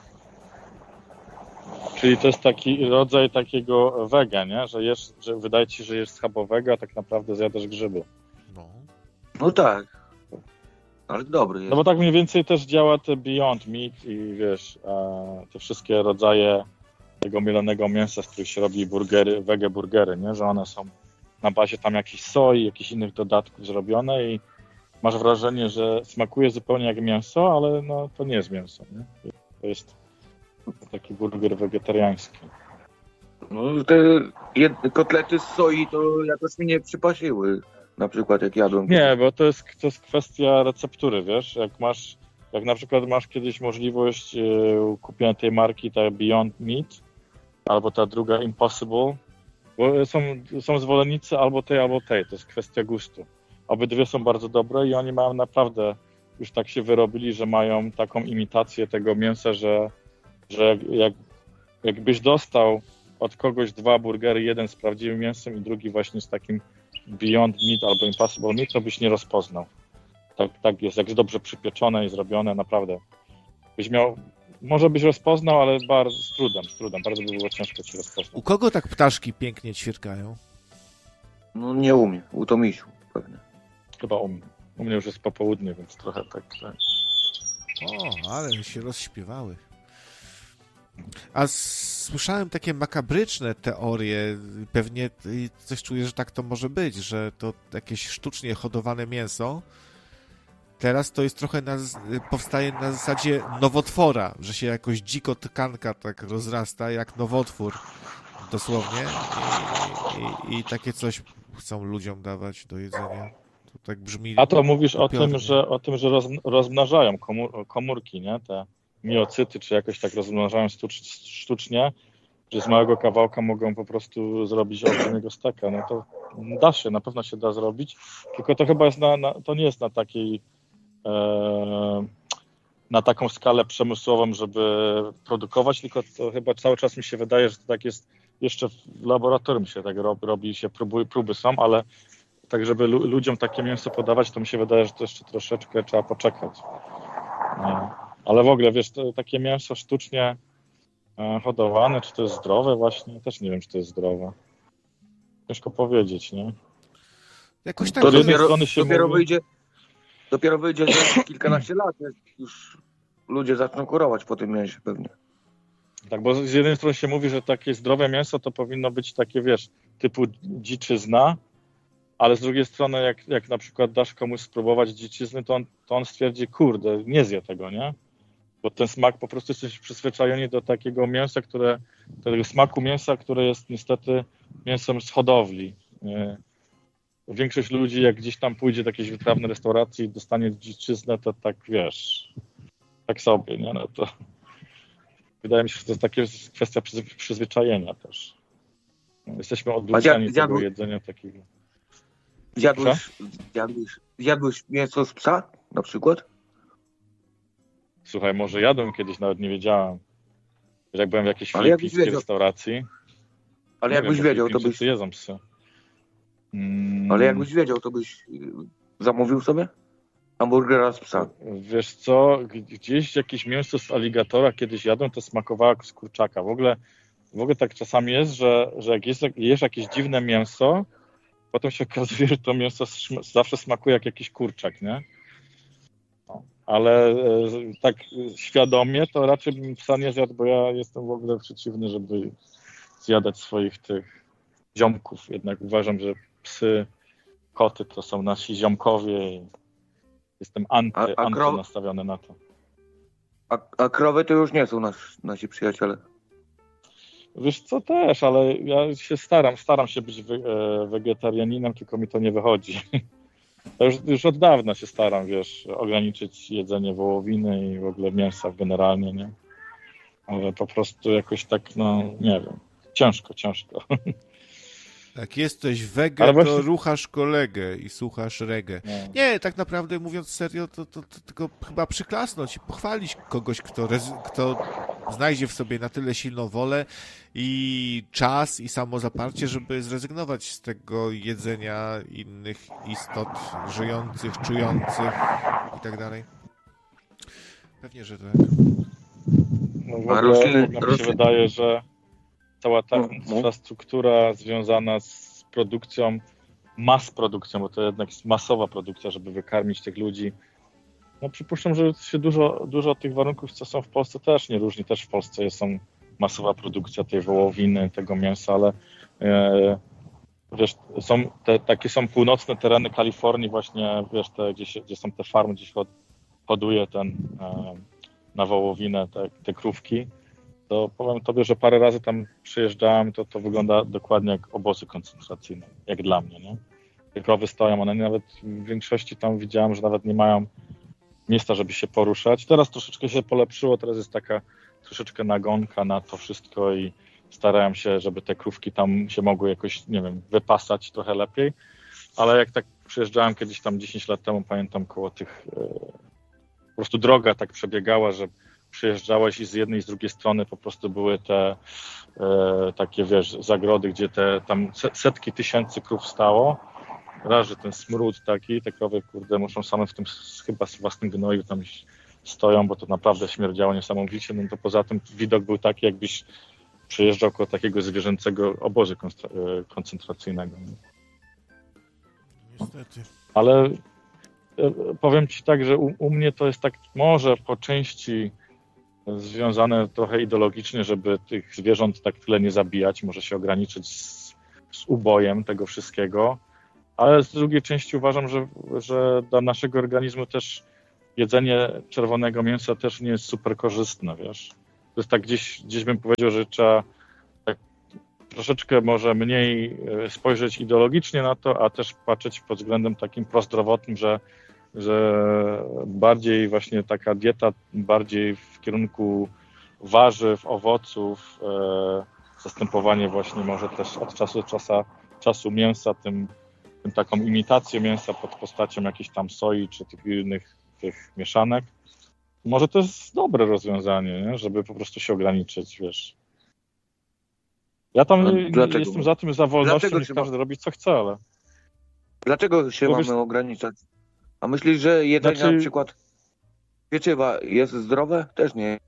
Czyli to jest taki rodzaj takiego wega, nie? Że, jesz, że wydaje ci, że jesz schabowego, a tak naprawdę zjadasz grzyby. No. No tak. Ale dobry jest. No bo tak mniej więcej też działa te Beyond Meat i wiesz, te wszystkie rodzaje tego mielonego mięsa, z których się robi burgery, wege burgery, nie? Że one są na bazie tam jakichś soi, jakichś innych dodatków zrobione i masz wrażenie, że smakuje zupełnie jak mięso, ale no to nie jest mięso, nie? To jest taki burger wegetariański. No te jed- kotlety z soi to jakoś mi nie przypasiły. Na przykład jak jadłem. Nie, bo to jest, to jest kwestia receptury, wiesz, jak masz, jak na przykład masz kiedyś możliwość yy, kupienia tej marki, ta Beyond Meat, albo ta druga Impossible, bo są, są zwolennicy albo tej, albo tej, to jest kwestia gustu. Obydwie są bardzo dobre i oni mają naprawdę, już tak się wyrobili, że mają taką imitację tego mięsa, że, że jak, jak, jakbyś dostał od kogoś dwa burgery, jeden z prawdziwym mięsem i drugi właśnie z takim Beyond Meat albo Impossible Meat, to byś nie rozpoznał. Tak, tak jest, jak jest dobrze przypieczone i zrobione, naprawdę. Byś miał, może byś rozpoznał, ale bardzo z trudem, z trudem, bardzo by było ciężko ci rozpoznać. U kogo tak ptaszki pięknie ćwierkają? No nie umiem, u Tomisiu. pewnie. Chyba u mnie. U mnie już jest popołudnie, więc trochę tak... tak. O, ale się rozśpiewały. A s- słyszałem takie makabryczne teorie, pewnie y, coś czuję, że tak to może być, że to jakieś sztucznie hodowane mięso teraz to jest trochę na, z- powstaje na zasadzie nowotwora, że się jakoś dziko tkanka tak rozrasta jak nowotwór dosłownie i, i, i takie coś chcą ludziom dawać do jedzenia. To tak brzmi. A to mówisz o upiornie. tym, że, o tym, że roz, rozmnażają komór, komórki, nie? Te miocyty, czy jakoś tak rozmnażają sztucz, sztucznie, że z małego kawałka mogą po prostu zrobić olbrzymiego steka. No to da się, na pewno się da zrobić, tylko to chyba jest na, na to nie jest na takiej e, na taką skalę przemysłową, żeby produkować, tylko to chyba cały czas mi się wydaje, że to tak jest jeszcze w laboratorium się tak robi, robi się próby, próby są, ale tak, żeby lu- ludziom takie mięso podawać, to mi się wydaje, że to jeszcze troszeczkę trzeba poczekać. E, Ale w ogóle, wiesz, to, takie mięso sztucznie e, hodowane, czy to jest zdrowe właśnie? Też nie wiem, czy to jest zdrowe. Ciężko powiedzieć, nie? Jakoś tak. To z jednej dopiero, strony się dopiero mówi- wyjdzie, dopiero wyjdzie za kilkanaście lat, jak już ludzie zaczną kurować po tym mięsie pewnie. Tak, bo z jednej strony się mówi, że takie zdrowe mięso to powinno być takie, wiesz, typu dziczyzna, ale z drugiej strony, jak, jak na przykład dasz komuś spróbować dziczyzny, to on, to on stwierdzi, kurde, nie zje tego, nie? Bo ten smak, po prostu jesteś przyzwyczajeni do takiego mięsa, które, tego smaku mięsa, które jest niestety mięsem z hodowli. Nie? Większość ludzi, jak gdzieś tam pójdzie do jakiejś wytrawnej restauracji i dostanie dziczyznę, to tak, wiesz, tak sobie, nie? No to wydaje mi się, że to jest takie kwestia przyzwy- przyzwyczajenia też. Jesteśmy oduczeni zjadł- tego jedzenia takiego. Zjadłeś, zjadłeś, zjadłeś mięso z psa na przykład? Słuchaj, może jadłem kiedyś, nawet nie wiedziałem. Jak byłem w jakiejś Ale jakbyś filipińskiej wiedział. restauracji. Ale nie jakbyś wiem, bo wiedział, to Filipińczycy byś, jedzą psy. Mm, ale jakbyś wiedział, to byś y, zamówił sobie hamburgera z psa. Wiesz co, g- gdzieś jakieś mięso z aligatora kiedyś jadłem, to smakowało jak z kurczaka. W ogóle, w ogóle tak czasami jest, że, że jak jest, jesz jakieś dziwne mięso, potem się okazuje, że to mięso szm- zawsze smakuje jak jakiś kurczak, nie? No, ale e, tak e, świadomie to raczej bym psa nie zjadł, bo ja jestem w ogóle przeciwny, żeby zjadać swoich tych ziomków. Jednak uważam, że psy, koty to są nasi ziomkowie i jestem anty, A- a anty kro- nastawiony na to. A, a krowy to już nie są nas, nasi przyjaciele. Wiesz co, też, ale ja się staram, staram się być wy, e, wegetarianinem, tylko mi to nie wychodzi. Ja już, już od dawna się staram, wiesz, ograniczyć jedzenie wołowiny i w ogóle mięsa generalnie, nie? Ale po prostu jakoś tak, no, nie wiem, ciężko, ciężko. Jak jesteś wege, Ale to właśnie- ruchasz kolegę i słuchasz reggae. Nie. Nie, tak naprawdę mówiąc serio, to, to, to tylko chyba przyklasnąć i pochwalić kogoś, kto, rez, kto znajdzie w sobie na tyle silną wolę i czas i samozaparcie, żeby zrezygnować z tego jedzenia innych istot żyjących, czujących i tak dalej. Pewnie, że tak. No w A ogóle rośliny- tak mi się rośliny- wydaje, że cała ta No, no. infrastruktura związana z produkcją, mas produkcją, bo to jednak jest masowa produkcja, żeby wykarmić tych ludzi. No przypuszczam, że się dużo, dużo tych warunków, co są w Polsce, też nie różni. Też w Polsce jest są masowa produkcja tej wołowiny, tego mięsa, ale e, wiesz, są te, takie są północne tereny Kalifornii właśnie, wiesz, te, gdzie, się, gdzie są te farmy, gdzie się hod- hoduje ten e, na wołowinę te, te krówki. To powiem tobie, że parę razy tam przyjeżdżałem, to to wygląda dokładnie jak obozy koncentracyjne, jak dla mnie, nie? Te krowy stoją, one nawet w większości tam widziałem, że nawet nie mają miejsca, żeby się poruszać. Teraz troszeczkę się polepszyło, teraz jest taka troszeczkę nagonka na to wszystko i starają się, żeby te krówki tam się mogły jakoś, nie wiem, wypasać trochę lepiej, ale jak tak przyjeżdżałem kiedyś tam dziesięć lat temu, pamiętam koło tych, e, po prostu droga tak przebiegała, że przyjeżdżałeś i z jednej i z drugiej strony po prostu były te e, takie, wiesz, zagrody, gdzie te tam setki tysięcy krów stało. Raz, że ten smród taki, te krowy, kurde, muszą same w tym chyba z własnym gnoju tam stoją, bo to naprawdę śmierdziało niesamowicie. No to poza tym widok był taki, jakbyś przyjeżdżał koło takiego zwierzęcego obozu koncentracyjnego. niestety. Ale powiem ci tak, że u, u mnie to jest tak może po części związane trochę ideologicznie, żeby tych zwierząt tak tyle nie zabijać, może się ograniczyć z, z ubojem tego wszystkiego, ale z drugiej części uważam, że, że dla naszego organizmu też jedzenie czerwonego mięsa też nie jest super korzystne, wiesz. To jest tak gdzieś, gdzieś bym powiedział, że trzeba tak troszeczkę może mniej spojrzeć ideologicznie na to, a też patrzeć pod względem takim prozdrowotnym, że że bardziej właśnie taka dieta, bardziej w kierunku warzyw, owoców, e, zastępowanie właśnie może też od czasu do czasu, czasu mięsa, tym, tym taką imitacją mięsa pod postacią jakiejś tam soi czy tych innych tych mieszanek. Może to jest dobre rozwiązanie, nie? Żeby po prostu się ograniczyć, wiesz. Ja tam Dlaczego? jestem za tym, za wolnością, Dlaczego niech trzeba- każdy robi co chce, ale... Dlaczego się Bo mamy wiesz- ograniczać? A myślisz, że jedzenie Znaczy- na przykład pieczywa jest zdrowe? Też nie.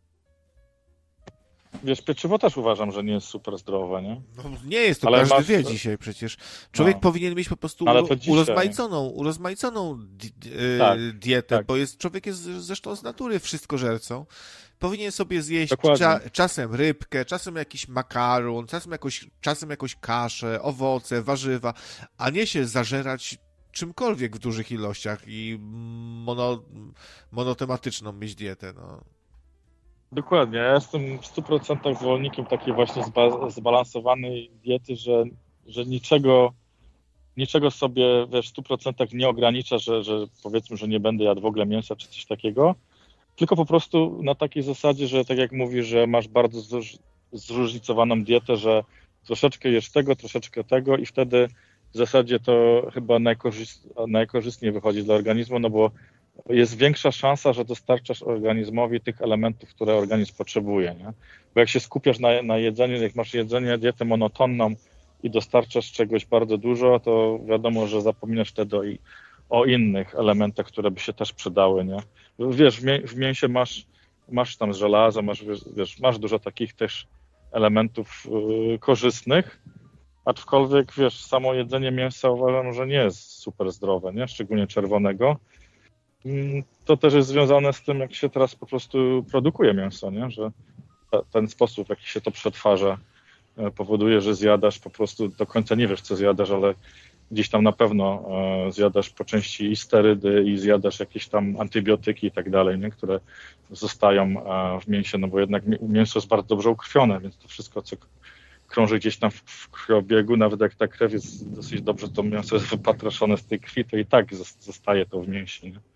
Wiesz, pieczywo też uważam, że nie jest super zdrowe, nie? No, nie jest to, Ale każdy masz- wie dzisiaj przecież. Człowiek No. powinien mieć po prostu Ale uro- to dzisiaj- urozmaiconą, urozmaiconą di- e, Tak, dietę, tak. bo jest, człowiek jest zresztą z natury wszystkożercą. Powinien sobie zjeść Dokładnie. cza, czasem rybkę, czasem jakiś makaron, czasem jakąś, czasem jakąś kaszę, owoce, warzywa, a nie się zażerać czymkolwiek w dużych ilościach i mono, monotematyczną mieć dietę. No. Dokładnie, ja jestem w stu procentach zwolennikiem takiej właśnie zba- zbalansowanej diety, że, że niczego, niczego sobie wiesz, w stu procentach nie ogranicza, że, że powiedzmy, że nie będę jadł w ogóle mięsa czy coś takiego, tylko po prostu na takiej zasadzie, że tak jak mówisz, że masz bardzo zróż- zróżnicowaną dietę, że troszeczkę jesz tego, troszeczkę tego i wtedy w zasadzie to chyba najkorzyst, najkorzystniej wychodzi dla organizmu, no bo jest większa szansa, że dostarczasz organizmowi tych elementów, które organizm potrzebuje, nie? Bo jak się skupiasz na, na jedzeniu, jak masz jedzenie, dietę monotonną i dostarczasz czegoś bardzo dużo, to wiadomo, że zapominasz wtedy o, i- o innych elementach, które by się też przydały, nie? Wiesz, w, mię- w mięsie masz, masz tam żelazo, masz, wiesz, masz dużo takich też elementów yy, korzystnych, aczkolwiek, wiesz, samo jedzenie mięsa uważam, że nie jest super zdrowe, nie? Szczególnie czerwonego. To też jest związane z tym, jak się teraz po prostu produkuje mięso, nie? Że ta, ten sposób, w jaki się to przetwarza, e, powoduje, że zjadasz po prostu, do końca nie wiesz, co zjadasz, ale gdzieś tam na pewno e, zjadasz po części i sterydy, i zjadasz jakieś tam antybiotyki i tak dalej, nie? Które zostają e, w mięsie, no bo jednak mi- mięso jest bardzo dobrze ukrwione, więc to wszystko, co krąży gdzieś tam w, w krwiobiegu, nawet jak ta krew jest dosyć dobrze, to mięso jest wypatroszone z tej krwi, to i tak zos- zostaje to w mięsie, nie?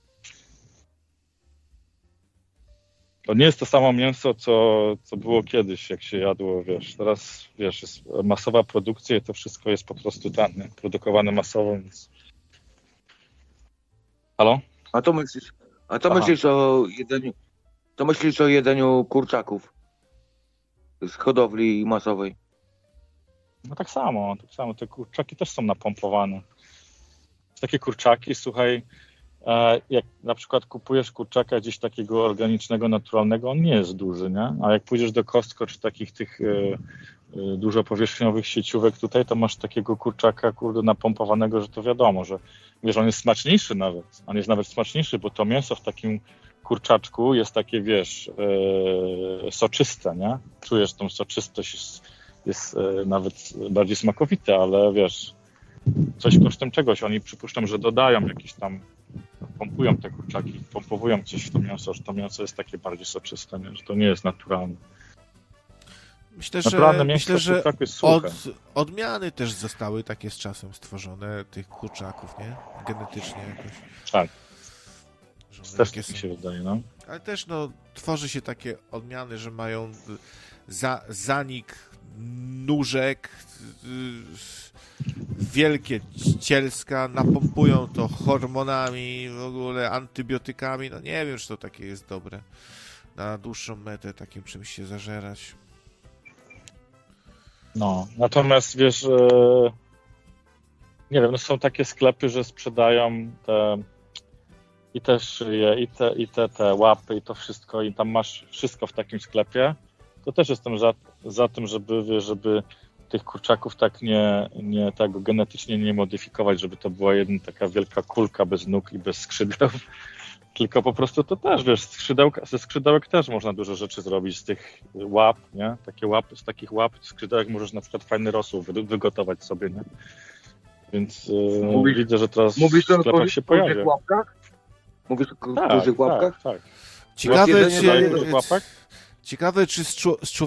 To nie jest to samo mięso, co, co było kiedyś, jak się jadło, wiesz. Teraz, wiesz, jest masowa produkcja i to wszystko jest po prostu tam, nie? Produkowane masowo, więc... Halo? A to myślisz, a to Aha. myślisz o jedzeniu, to myślisz o jedzeniu kurczaków z hodowli masowej. No tak samo, tak samo. Te kurczaki też są napompowane. Takie kurczaki, słuchaj, e, jak na przykład kupujesz kurczaka gdzieś takiego organicznego, naturalnego, on nie jest duży, nie? A jak pójdziesz do Costco czy takich tych e, e, dużo powierzchniowych sieciówek tutaj, to masz takiego kurczaka, kurde, napompowanego, że to wiadomo, że wiesz, on jest smaczniejszy nawet. On jest nawet smaczniejszy, bo to mięso w takim kurczaczku jest takie, wiesz, e, soczyste, nie? Czujesz tą soczystość, jest, jest e, nawet bardziej smakowite, ale wiesz, coś kosztem czegoś. Oni przypuszczam, że dodają jakieś tam, pompują te kurczaki, pompowują coś w to mięso, że to mięso jest takie bardziej soczyste, nie? Że to nie jest naturalne. Myślę, że, Naturalne mięso myślę, w że kurczaku jest suche. od, odmiany też zostały takie z czasem stworzone, tych kurczaków, nie? Genetycznie jakoś. Tak, Że one też takie tak mi są. się wydaje, no. Ale też no, tworzy się takie odmiany, że mają za, zanik nóżek, y, wielkie cielska, napompują to hormonami, w ogóle antybiotykami. No nie wiem, czy to takie jest dobre. Na dłuższą metę takim czymś się zażerać. No, natomiast wiesz, e, nie wiem, no są takie sklepy, że sprzedają te i te szyje, i te, i te, te łapy, i to wszystko, i tam masz wszystko w takim sklepie. To też jestem za, za tym, żeby, wiesz, żeby tych kurczaków tak nie, nie tak genetycznie nie modyfikować, żeby to była jedna taka wielka kulka bez nóg i bez skrzydeł. Tylko po prostu to też, wiesz, skrzydełka, ze skrzydełek też można dużo rzeczy zrobić, z tych łap, nie? Takie łap, z takich łap skrzydełek możesz na przykład fajny rosół wy, wygotować sobie, nie? Więc yy, Mówisz- widzę, że teraz Mówisz w o sklepach dużych się pojawia. łapkach? Mówisz o Tak, dużych łapkach? tak, tak. Ciekawe, Jedzenie czy, daje dużych łapek? ciekawe, czy z, czu- z